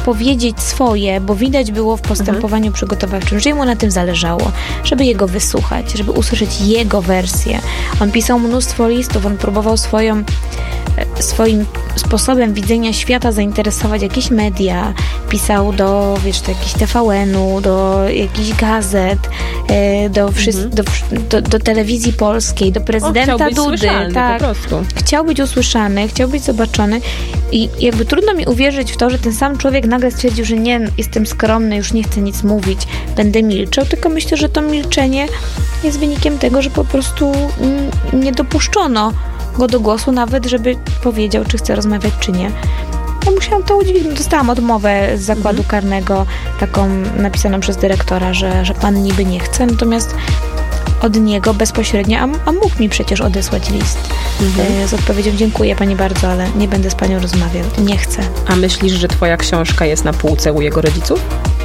powiedzieć swoje, bo widać było w postępowaniu mhm. przygotowawczym, że mu na tym zależało, żeby jego wysłuchać, żeby usłyszeć jego wersję. On pisał mnóstwo listów, on próbował swoją, swoim sposobem widzenia świata zainteresować jakieś media, pisał do, wiesz, do jakichś T V N-u, do jakichś gazet, do, mhm. do, do, do telewizji polskiej, do prezydenta o, chciał być Dudy. Słyszalny, tak. po prostu. Chciał być usłyszany, chciał być zobaczony i jakby trudno mi uwierzyć w to, że ten sam człowiek nagle stwierdził, że nie, jestem skromny, już nie chcę nic mówić, będę milczał, tylko myślę, że to milczenie jest wynikiem tego, że po prostu nie dopuszczono go do głosu, nawet żeby powiedział, czy chce rozmawiać, czy nie. Ja musiałam to udźwignąć. Dostałam odmowę z zakładu mhm. karnego, taką napisaną przez dyrektora, że, że pan niby nie chce, natomiast od niego bezpośrednio, a, a mógł mi przecież odesłać list mhm. z odpowiedzią: dziękuję pani bardzo, ale nie będę z panią rozmawiał. Nie chcę. A myślisz, że twoja książka jest na półce u jego rodziców?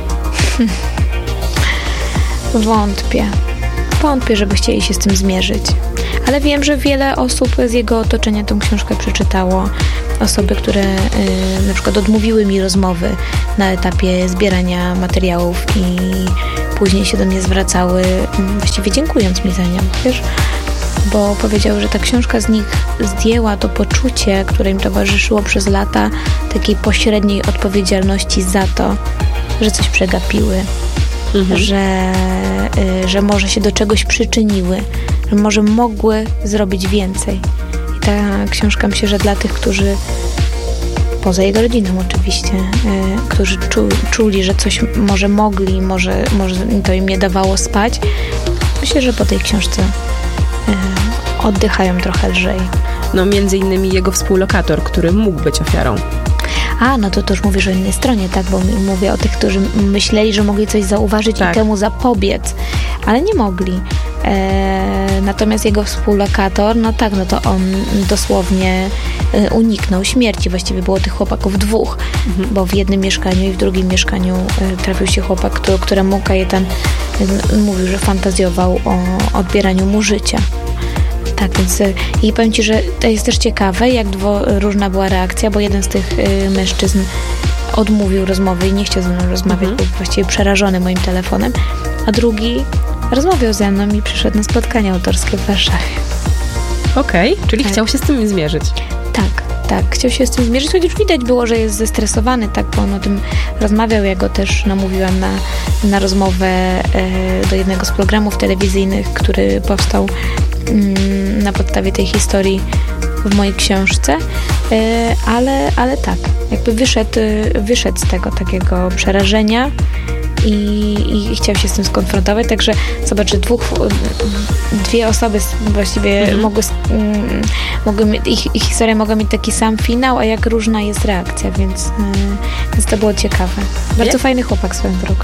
Wątpię. Wątpię, żeby chcieli się z tym zmierzyć. Ale wiem, że wiele osób z jego otoczenia tą książkę przeczytało. Osoby, które y, na przykład odmówiły mi rozmowy na etapie zbierania materiałów i później się do mnie zwracały, właściwie dziękując mi za nią, wiesz? Bo powiedziały, że ta książka z nich zdjęła to poczucie, które im towarzyszyło przez lata, takiej pośredniej odpowiedzialności za to, że coś przegapiły. Mhm. Że, y, że może się do czegoś przyczyniły, że może mogły zrobić więcej. I ta książka, myślę, że dla tych, którzy poza jego rodziną oczywiście, y, którzy czu, czuli, że coś może mogli, może, może to im nie dawało spać, myślę, że po tej książce y, oddychają trochę lżej. No między innymi jego współlokator, który mógł być ofiarą. A, no to, to już mówisz o innej stronie, tak, bo mówię o tych, którzy myśleli, że mogli coś zauważyć tak. i temu zapobiec, ale nie mogli. E, natomiast jego współlokator, no tak, no to on dosłownie e, uniknął śmierci. Właściwie było tych chłopaków dwóch, mhm. bo w jednym mieszkaniu i w drugim mieszkaniu e, trafił się chłopak, który, któremu Kajetan e, mówił, że fantazjował o odbieraniu mu życia. Tak, więc i powiem ci, że to jest też ciekawe, jak dwo, różna była reakcja, bo jeden z tych y, mężczyzn odmówił rozmowy i nie chciał ze mną rozmawiać, mm-hmm. był właściwie przerażony moim telefonem, a drugi rozmawiał ze mną i przyszedł na spotkanie autorskie w Warszawie. Okej, okay, czyli tak. chciał się z tym zmierzyć. Tak, tak, chciał się z tym zmierzyć, chociaż widać było, że jest zestresowany, tak, bo on o tym rozmawiał, ja go też namówiłam na, na rozmowę e, do jednego z programów telewizyjnych, który powstał mm, na podstawie tej historii w mojej książce, e, ale, ale tak, jakby wyszedł, wyszedł z tego takiego przerażenia i, i chciał się z tym skonfrontować, także zobacz, że dwóch, dwie osoby właściwie mhm. mogły, um, mogły ich, ich historia mogła mieć taki sam finał, a jak różna jest reakcja, więc, yy, więc to było ciekawe. Bardzo Nie? fajny chłopak swoją drogą.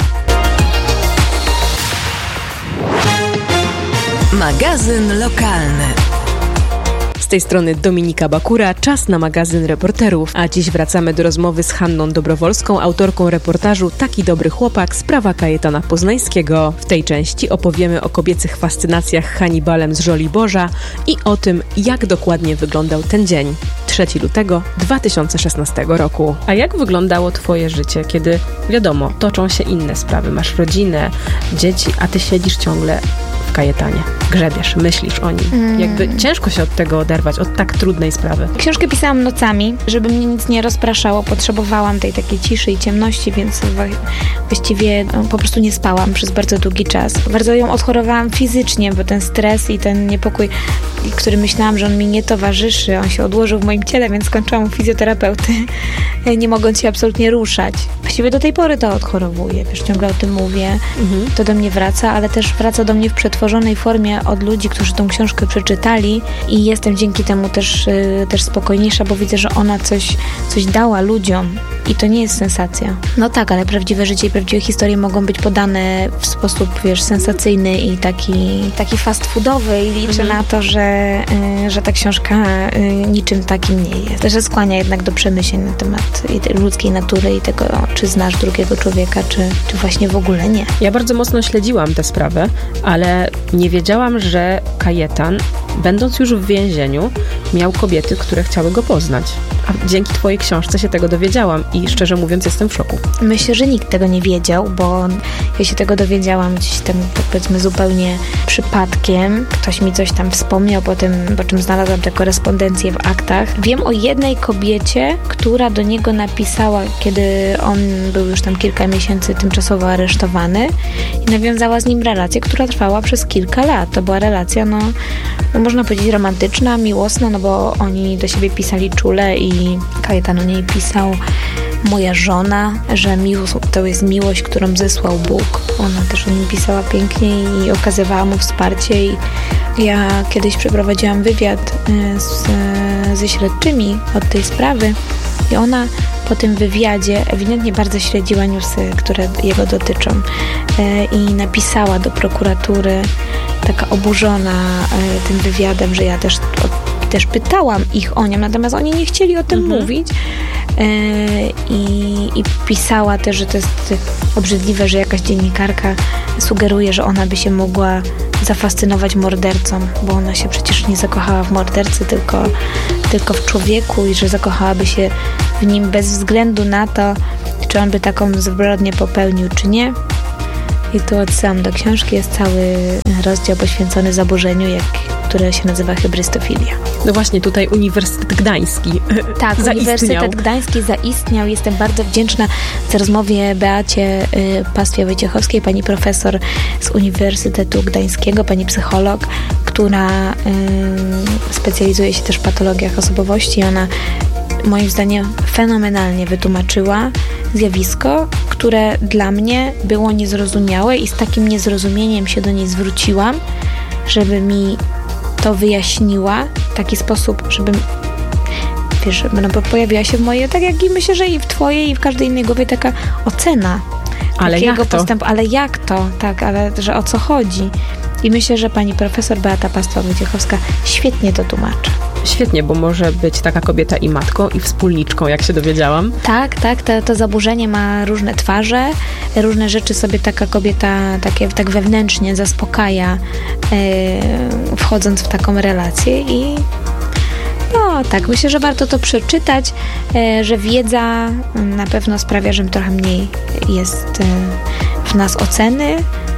Magazyn lokalny. Z tej strony Dominika Bakura, czas na magazyn reporterów, a dziś wracamy do rozmowy z Hanną Dobrowolską, autorką reportażu Taki dobry chłopak, sprawa Kajetana Poznańskiego. W tej części opowiemy o kobiecych fascynacjach Hannibalem z Żoliborza i o tym, jak dokładnie wyglądał ten dzień, trzeciego lutego dwa tysiące szesnastego roku. A jak wyglądało twoje życie, kiedy, wiadomo, toczą się inne sprawy, masz rodzinę, dzieci, a ty siedzisz ciągle w Kajetanie, grzebiesz, myślisz o nim. Mm. Jakby ciężko się od tego oderwać, od tak trudnej sprawy. Książkę pisałam nocami, żeby mnie nic nie rozpraszało. Potrzebowałam tej takiej ciszy i ciemności, więc właściwie no, po prostu nie spałam przez bardzo długi czas. Bardzo ją odchorowałam fizycznie, bo ten stres i ten niepokój, który myślałam, że on mi nie towarzyszy, on się odłożył w moim ciele, więc skończyłam u fizjoterapeuty, nie mogąc się absolutnie ruszać. Właściwie do tej pory to odchorowuję, wiesz, ciągle o tym mówię, mhm. to do mnie wraca, ale też wraca do mnie w przetworzonej formie od ludzi, którzy tą książkę przeczytali i jestem dzięki temu też, yy, też spokojniejsza, bo widzę, że ona coś, coś dała ludziom i to nie jest sensacja. No tak, ale prawdziwe życie i prawdziwe historie mogą być podane w sposób, wiesz, sensacyjny i taki, taki fast foodowy i liczę mhm. na to, że, yy, że ta książka yy, niczym takim nie jest. Że skłania jednak do przemyśleń na temat ludzkiej natury i tego, czy znasz drugiego człowieka, czy, czy właśnie w ogóle nie. Ja bardzo mocno śledziłam tę sprawę, ale nie wiedziałam, że Kajetan będąc już w więzieniu, miał kobiety, które chciały go poznać. A dzięki twojej książce się tego dowiedziałam i szczerze mówiąc jestem w szoku. Myślę, że nikt tego nie wiedział, bo ja się tego dowiedziałam gdzieś tam, tak powiedzmy, zupełnie przypadkiem. Ktoś mi coś tam wspomniał, potem, po czym znalazłam tę korespondencję w aktach. Wiem o jednej kobiecie, która do niego napisała, kiedy on był już tam kilka miesięcy tymczasowo aresztowany i nawiązała z nim relację, która trwała przez kilka lat. To była relacja, no, no można powiedzieć romantyczna, miłosna, no bo oni do siebie pisali czule i Kajetan o niej pisał: moja żona, że miłość to jest miłość, którą zesłał Bóg. Ona też o nim pisała pięknie i okazywała mu wsparcie. I ja kiedyś przeprowadziłam wywiad z, ze śledczymi od tej sprawy i ona po tym wywiadzie ewidentnie bardzo śledziła newsy, które jego dotyczą, i napisała do prokuratury, taka oburzona tym wywiadem, że ja też, też pytałam ich o nią, natomiast oni nie chcieli o tym mhm. mówić. I, I pisała też, że to jest obrzydliwe, że jakaś dziennikarka sugeruje, że ona by się mogła zafascynować mordercą, bo ona się przecież nie zakochała w mordercy, tylko, tylko w człowieku i że zakochałaby się w nim bez względu na to, czy on by taką zbrodnię popełnił, czy nie. I tu odsyłam do książki, jest cały rozdział poświęcony zaburzeniu, jak, które się nazywa hybrystofilia. No właśnie, tutaj Uniwersytet Gdański Tak, zaistniał. Uniwersytet Gdański zaistniał. Jestem bardzo wdzięczna za rozmowie Beacie y, Pastwie-Wojciechowskiej, pani profesor z Uniwersytetu Gdańskiego, pani psycholog, która y, specjalizuje się też w patologiach osobowości. Ona moim zdaniem fenomenalnie wytłumaczyła zjawisko, które dla mnie było niezrozumiałe i z takim niezrozumieniem się do niej zwróciłam, żeby mi to wyjaśniła w taki sposób, żebym, wiesz, no bo pojawiła się w mojej, tak jak i myślę, że i w twojej, i w każdej innej głowie taka ocena ale takiego jak to? postępu. Ale jak to? Tak, ale że o co chodzi? I myślę, że pani profesor Beata Pastwa-Wojciechowska świetnie to tłumaczy. Świetnie, bo może być taka kobieta i matką, i wspólniczką, jak się dowiedziałam. Tak, tak, to, to zaburzenie ma różne twarze, różne rzeczy sobie taka kobieta takie, tak wewnętrznie zaspokaja, yy, wchodząc w taką relację i no tak, myślę, że warto to przeczytać, yy, że wiedza na pewno sprawia, że trochę mniej jest yy, w nas oceny,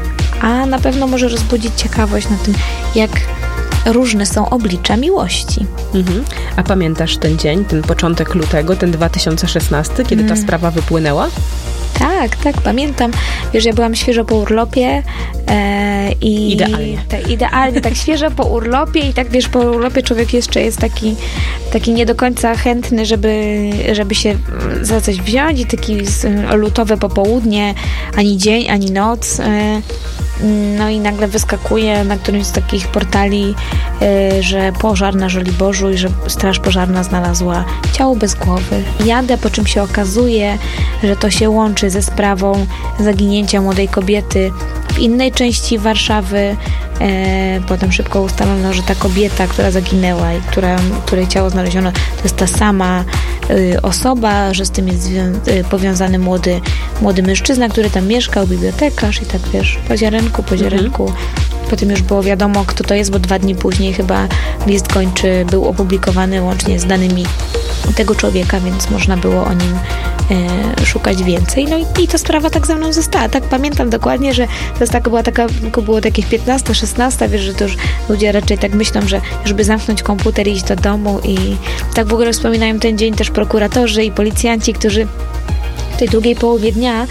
a na pewno może rozbudzić ciekawość na tym, jak różne są oblicza miłości. Mhm. A pamiętasz ten dzień, ten początek lutego, ten dwa tysiące szesnasty, kiedy ta mm. sprawa wypłynęła? Tak, tak, pamiętam. Wiesz, ja byłam świeżo po urlopie e, i... Idealnie. Tak, idealnie, tak świeżo po urlopie i tak, wiesz, po urlopie człowiek jeszcze jest taki, taki nie do końca chętny, żeby, żeby się za coś wziąć i taki z, lutowe popołudnie, ani dzień, ani noc. E, no i nagle wyskakuje na którymś z takich portali, e, że pożar na Żoliborzu i że straż pożarna znalazła ciało bez głowy. Jadę, po czym się okazuje, że to się łączy ze sprawą zaginięcia młodej kobiety w innej części Warszawy. E, potem szybko ustalono, że ta kobieta, która zaginęła i która, której ciało znaleziono, to jest ta sama y, osoba, że z tym jest zwią- y, powiązany młody, młody mężczyzna, który tam mieszkał, bibliotekarz i tak, wiesz, po ziarenku, po ziarenku. Mhm. Potem już było wiadomo, kto to jest, bo dwa dni później chyba list gończy był opublikowany łącznie z danymi tego człowieka, więc można było o nim e, szukać więcej. No i, i ta sprawa tak ze mną została. Tak pamiętam dokładnie, że to jest taka, była taka, było takich piętnaste, szesnaste, wiesz, że to już ludzie raczej tak myślą, że żeby zamknąć komputer i iść do domu i tak w ogóle wspominają ten dzień też prokuratorzy i policjanci, którzy w tej drugiej połowie dnia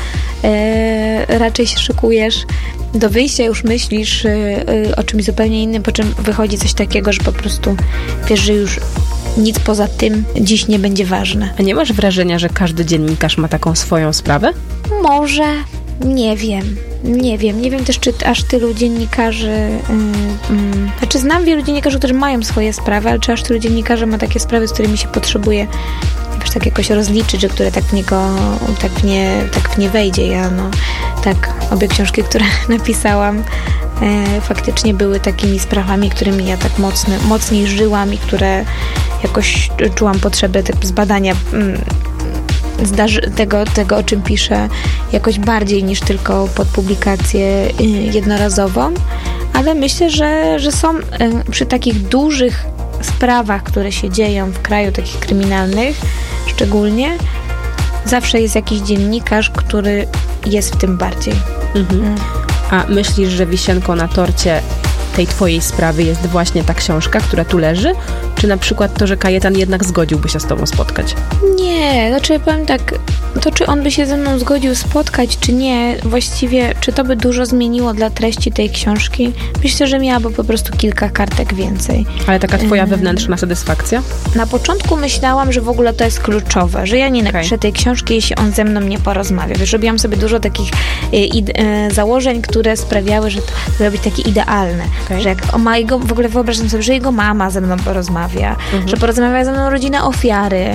e, raczej się szykujesz do wyjścia, już myślisz e, o czymś zupełnie innym, po czym wychodzi coś takiego, że po prostu wiesz, że już nic poza tym dziś nie będzie ważne. A nie masz wrażenia, że każdy dziennikarz ma taką swoją sprawę? Może, nie wiem. Nie wiem. Nie wiem też, czy aż tylu dziennikarzy... Yy, yy. Znaczy znam wielu dziennikarzy, którzy mają swoje sprawy, ale czy aż tylu dziennikarzy ma takie sprawy, z którymi się potrzebuje wiesz, tak jakoś rozliczyć, że które tak w niego, tak w nie, tak w nie wejdzie. Ja no, tak, obie książki, które napisałam, E, faktycznie były takimi sprawami, którymi ja tak mocno, mocniej żyłam i które jakoś czułam potrzebę tak zbadania mm, zdarzy- tego, tego, o czym piszę, jakoś bardziej niż tylko pod publikację y, jednorazową. ale myślę, że, że są y, przy takich dużych sprawach, które się dzieją w kraju, takich kryminalnych szczególnie, zawsze jest jakiś dziennikarz, który jest w tym bardziej. Mhm. Mm. A myślisz, że wisienką na torcie tej twojej sprawy jest właśnie ta książka, która tu leży? Czy na przykład to, że Kajetan jednak zgodziłby się z tobą spotkać? Nie, znaczy powiem tak, to czy on by się ze mną zgodził spotkać, czy nie, właściwie, czy to by dużo zmieniło dla treści tej książki? Myślę, że miałaby po prostu kilka kartek więcej. Ale taka twoja wewnętrzna satysfakcja? Na początku myślałam, że w ogóle to jest kluczowe, że ja nie napiszę okay. tej książki, jeśli on ze mną nie porozmawia. Wiesz, robiłam sobie dużo takich ide- założeń, które sprawiały, że to miało być takie idealne. Okay. Że jak ma jego, w ogóle wyobrażam sobie, że jego mama ze mną porozmawia, mhm. że porozmawia ze mną rodzina ofiary,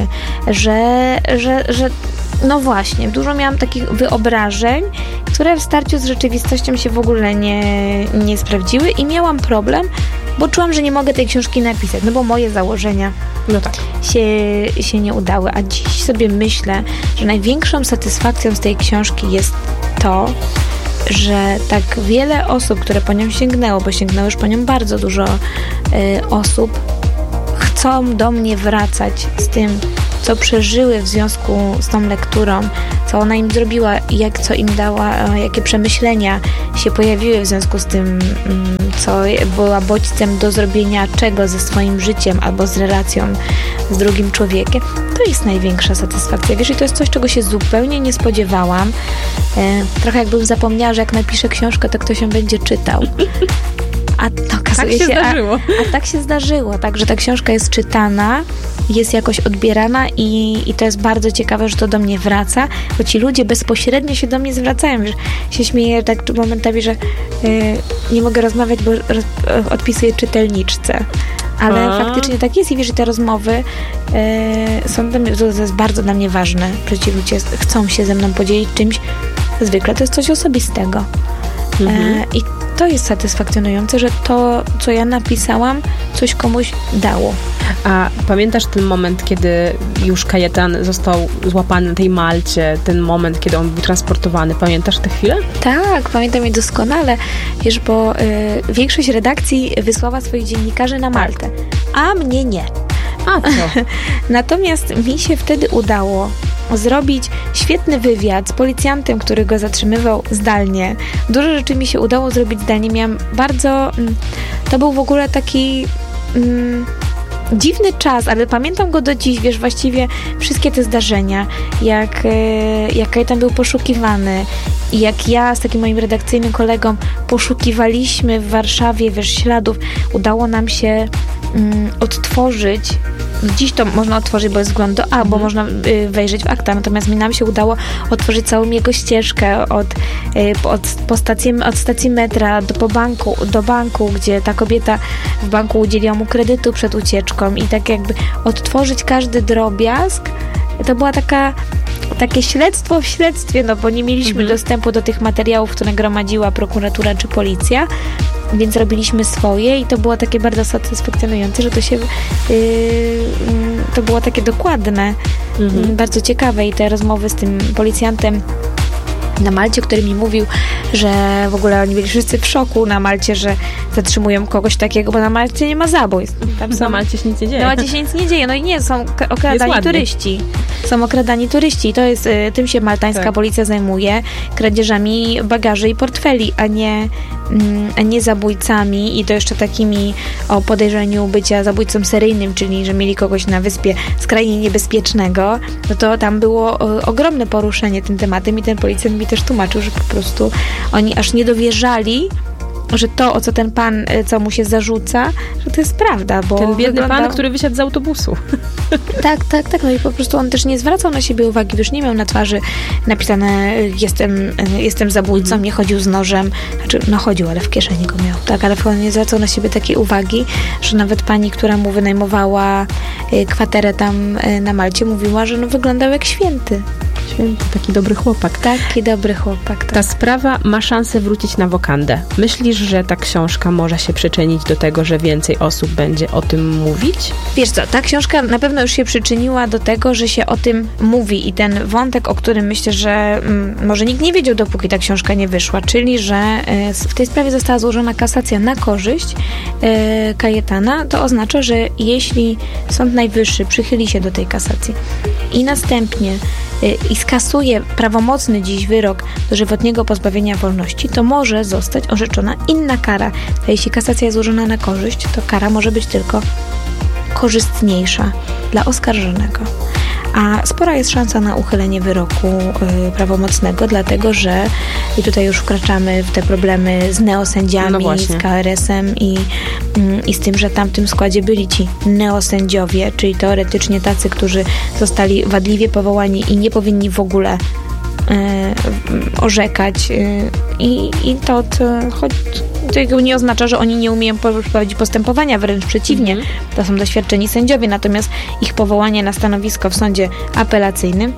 że, że, że no właśnie, dużo miałam takich wyobrażeń, które w starciu z rzeczywistością się w ogóle nie, nie sprawdziły i miałam problem, bo czułam, że nie mogę tej książki napisać, no bo moje założenia no tak. się, się nie udały. A dziś sobie myślę, że największą satysfakcją z tej książki jest to, że tak wiele osób, które po nią sięgnęło, bo sięgnęło już po nią bardzo dużo y, osób, chcą do mnie wracać z tym, co przeżyły w związku z tą lekturą, co ona im zrobiła, jak co im dała, jakie przemyślenia się pojawiły w związku z tym, co była bodźcem do zrobienia czego ze swoim życiem albo z relacją z drugim człowiekiem. To jest największa satysfakcja. Wiesz, i to jest coś, czego się zupełnie nie spodziewałam. Trochę jakbym zapomniała, że jak napiszę książkę, to ktoś ją będzie czytał. A to okazuje tak się się, zdarzyło. A, a tak się zdarzyło, tak, że ta książka jest czytana, jest jakoś odbierana i, i to jest bardzo ciekawe, że to do mnie wraca, bo ci ludzie bezpośrednio się do mnie zwracają. Wiesz, się śmieję tak momentami, że y, nie mogę rozmawiać, bo roz, odpisuję czytelniczce. Ale a. faktycznie tak jest i wiesz, że te rozmowy y, są dla mnie, to jest bardzo dla mnie ważne, że ci ludzie chcą się ze mną podzielić czymś. Zwykle to jest coś osobistego. Mhm. Y, I to jest satysfakcjonujące, że to, co ja napisałam, coś komuś dało. A pamiętasz ten moment, kiedy już Kajetan został złapany na tej Malcie, ten moment, kiedy on był transportowany? Pamiętasz tę chwilę? Tak, pamiętam je doskonale, wiesz, bo y, większość redakcji wysłała swoich dziennikarzy na Maltę, a mnie nie. A co? Natomiast mi się wtedy udało zrobić świetny wywiad z policjantem, który go zatrzymywał zdalnie. Dużo rzeczy mi się udało zrobić zdalnie. Miałam bardzo... To był w ogóle taki... Mm, dziwny czas, ale pamiętam go do dziś, wiesz, właściwie wszystkie te zdarzenia, jak, jak Kajetan był poszukiwany i jak ja z takim moim redakcyjnym kolegą poszukiwaliśmy w Warszawie, wiesz, śladów, udało nam się mm, odtworzyć. Dziś to można otworzyć, bo jest wgląd do A, bo mm. można y, wejrzeć w akta, natomiast mi nam się udało otworzyć całą jego ścieżkę od, y, od, po stacji, od stacji metra do, po banku, do banku, gdzie ta kobieta w banku udzieliła mu kredytu przed ucieczką i tak jakby odtworzyć każdy drobiazg. To była taka takie śledztwo w śledztwie, no bo nie mieliśmy mhm. dostępu do tych materiałów, które gromadziła prokuratura czy policja, więc robiliśmy swoje i to było takie bardzo satysfakcjonujące, że to się yy, to było takie dokładne, mhm. bardzo ciekawe i te rozmowy z tym policjantem na Malcie, który mi mówił, że w ogóle oni byli wszyscy w szoku na Malcie, że zatrzymują kogoś takiego, bo na Malcie nie ma zabójstw. Tam są, na Malcie się nic nie dzieje. Na Malcie się nic nie dzieje. No i nie, są okradani turyści. Są okradani turyści. I to jest, tym się maltańska tak. policja zajmuje, kradzieżami bagaży i portfeli, a nie, a nie zabójcami i to jeszcze takimi o podejrzeniu bycia zabójcą seryjnym, czyli że mieli kogoś na wyspie skrajnie niebezpiecznego, no to tam było o, ogromne poruszenie tym tematem i ten policjant mi też tłumaczył, że po prostu oni aż nie dowierzali, że to, o co ten pan, co mu się zarzuca, że to jest prawda, bo ten biedny wyglądał... pan, który wysiadł z autobusu. Tak, tak, tak, no i po prostu on też nie zwracał na siebie uwagi, wiesz, nie miał na twarzy napisane jestem, jestem zabójcą, nie chodził z nożem, znaczy, no chodził, ale w kieszeni go miał, tak, ale on nie zwracał na siebie takiej uwagi, że nawet pani, która mu wynajmowała kwaterę tam na Malcie, mówiła, że no wyglądał jak święty. Święty, taki dobry chłopak. Taki dobry chłopak. Tak. Ta sprawa ma szansę wrócić na wokandę. Myślisz, że ta książka może się przyczynić do tego, że więcej osób będzie o tym mówić? Wiesz co, ta książka na pewno już się przyczyniła do tego, że się o tym mówi i ten wątek, o którym myślę, że mm, może nikt nie wiedział, dopóki ta książka nie wyszła, czyli, że y, w tej sprawie została złożona kasacja na korzyść y, Kajetana, to oznacza, że jeśli Sąd Najwyższy przychyli się do tej kasacji i następnie y, i skasuje prawomocny dziś wyrok dożywotniego pozbawienia wolności, to może zostać orzeczona inna kara. A jeśli kasacja jest złożona na korzyść, to kara może być tylko korzystniejsza dla oskarżonego. A spora jest szansa na uchylenie wyroku y, prawomocnego, dlatego że i tutaj już wkraczamy w te problemy z neosędziami, no z K R S-em i, y, i z tym, że w tamtym składzie byli ci neosędziowie, czyli teoretycznie tacy, którzy zostali wadliwie powołani i nie powinni w ogóle y, orzekać. Y, i, I to, to choć to nie oznacza, że oni nie umieją prowadzić postępowania, wręcz przeciwnie. Mm. To są doświadczeni sędziowie, natomiast ich powołanie na stanowisko w sądzie apelacyjnym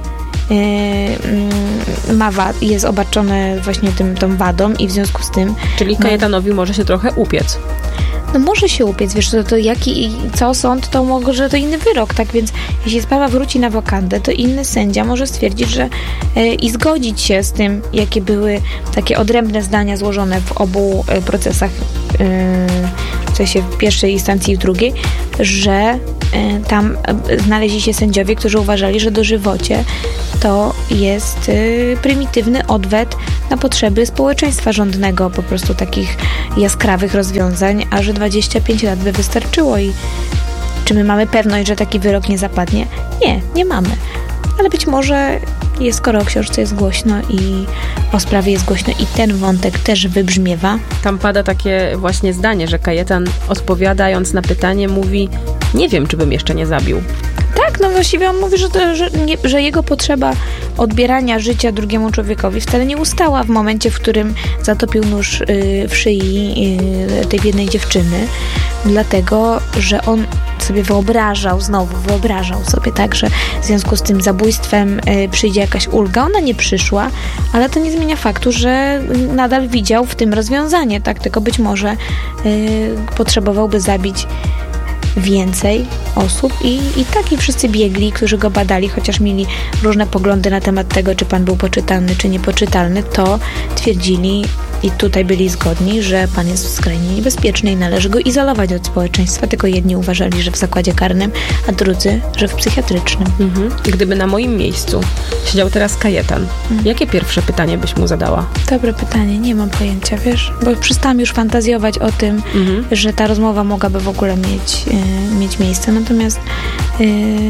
yy, ma wad, jest obarczone właśnie tym, tą wadą i w związku z tym... Czyli Kajetanowi no, może się trochę upiec. No może się upiec, wiesz, to, to jaki, co sąd, to może to inny wyrok, tak więc jeśli sprawa wróci na wokandę, to inny sędzia może stwierdzić, że e, i zgodzić się z tym, jakie były takie odrębne zdania złożone w obu e, procesach, e, w sensie w pierwszej instancji i w drugiej, że e, tam e, znaleźli się sędziowie, którzy uważali, że dożywocie to jest y, prymitywny odwet na potrzeby społeczeństwa rządnego, po prostu takich jaskrawych rozwiązań, a że dwadzieścia pięć lat by wystarczyło. I czy my mamy pewność, że taki wyrok nie zapadnie? Nie, nie mamy. Ale być może jest, skoro o książce jest głośno i o sprawie jest głośno i ten wątek też wybrzmiewa. Tam pada takie właśnie zdanie, że Kajetan, odpowiadając na pytanie, mówi: nie wiem, czy bym jeszcze nie zabił. Tak, no właściwie on mówi, że, to, że, nie, że jego potrzeba odbierania życia drugiemu człowiekowi wcale nie ustała w momencie, w którym zatopił nóż y, w szyi y, tej biednej dziewczyny, dlatego, że on sobie wyobrażał, znowu wyobrażał sobie tak, że w związku z tym zabójstwem y, przyjdzie jakaś ulga. Ona nie przyszła, ale to nie zmienia faktu, że nadal widział w tym rozwiązanie, tak, tylko być może y, potrzebowałby zabić więcej osób i, i tak i wszyscy biegli, którzy go badali, chociaż mieli różne poglądy na temat tego, czy pan był poczytalny, czy niepoczytalny, to twierdzili i tutaj byli zgodni, że pan jest skrajnie niebezpieczny i należy go izolować od społeczeństwa, tylko jedni uważali, że w zakładzie karnym, a drudzy, że w psychiatrycznym. Mhm. Gdyby na moim miejscu siedział teraz Kajetan, mhm. jakie pierwsze pytanie byś mu zadała? Dobre pytanie, nie mam pojęcia, wiesz, bo przestałam już fantazjować o tym, mhm. że ta rozmowa mogłaby w ogóle mieć, yy, mieć miejsce, natomiast yy,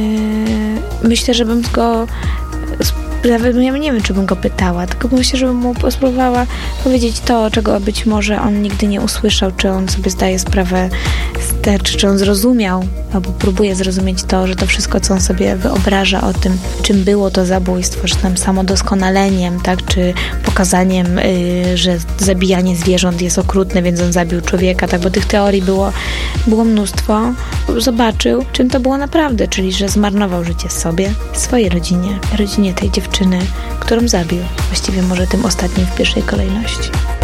myślę, że bym go Nawet ja nie wiem, czy bym go pytała, tylko myślę, żebym mu spróbowała powiedzieć to, czego być może on nigdy nie usłyszał, czy on sobie zdaje sprawę, czy, czy on zrozumiał, albo próbuje zrozumieć to, że to wszystko, co on sobie wyobraża o tym, czym było to zabójstwo, że tam samodoskonaleniem, tak, czy pokazaniem, yy, że zabijanie zwierząt jest okrutne, więc on zabił człowieka, tak, bo tych teorii było, było mnóstwo. Zobaczył, czym to było naprawdę, czyli, że zmarnował życie sobie, swojej rodzinie, rodzinie tej dziewczyny, którą zabił. Właściwie może tym ostatnim w pierwszej kolejności.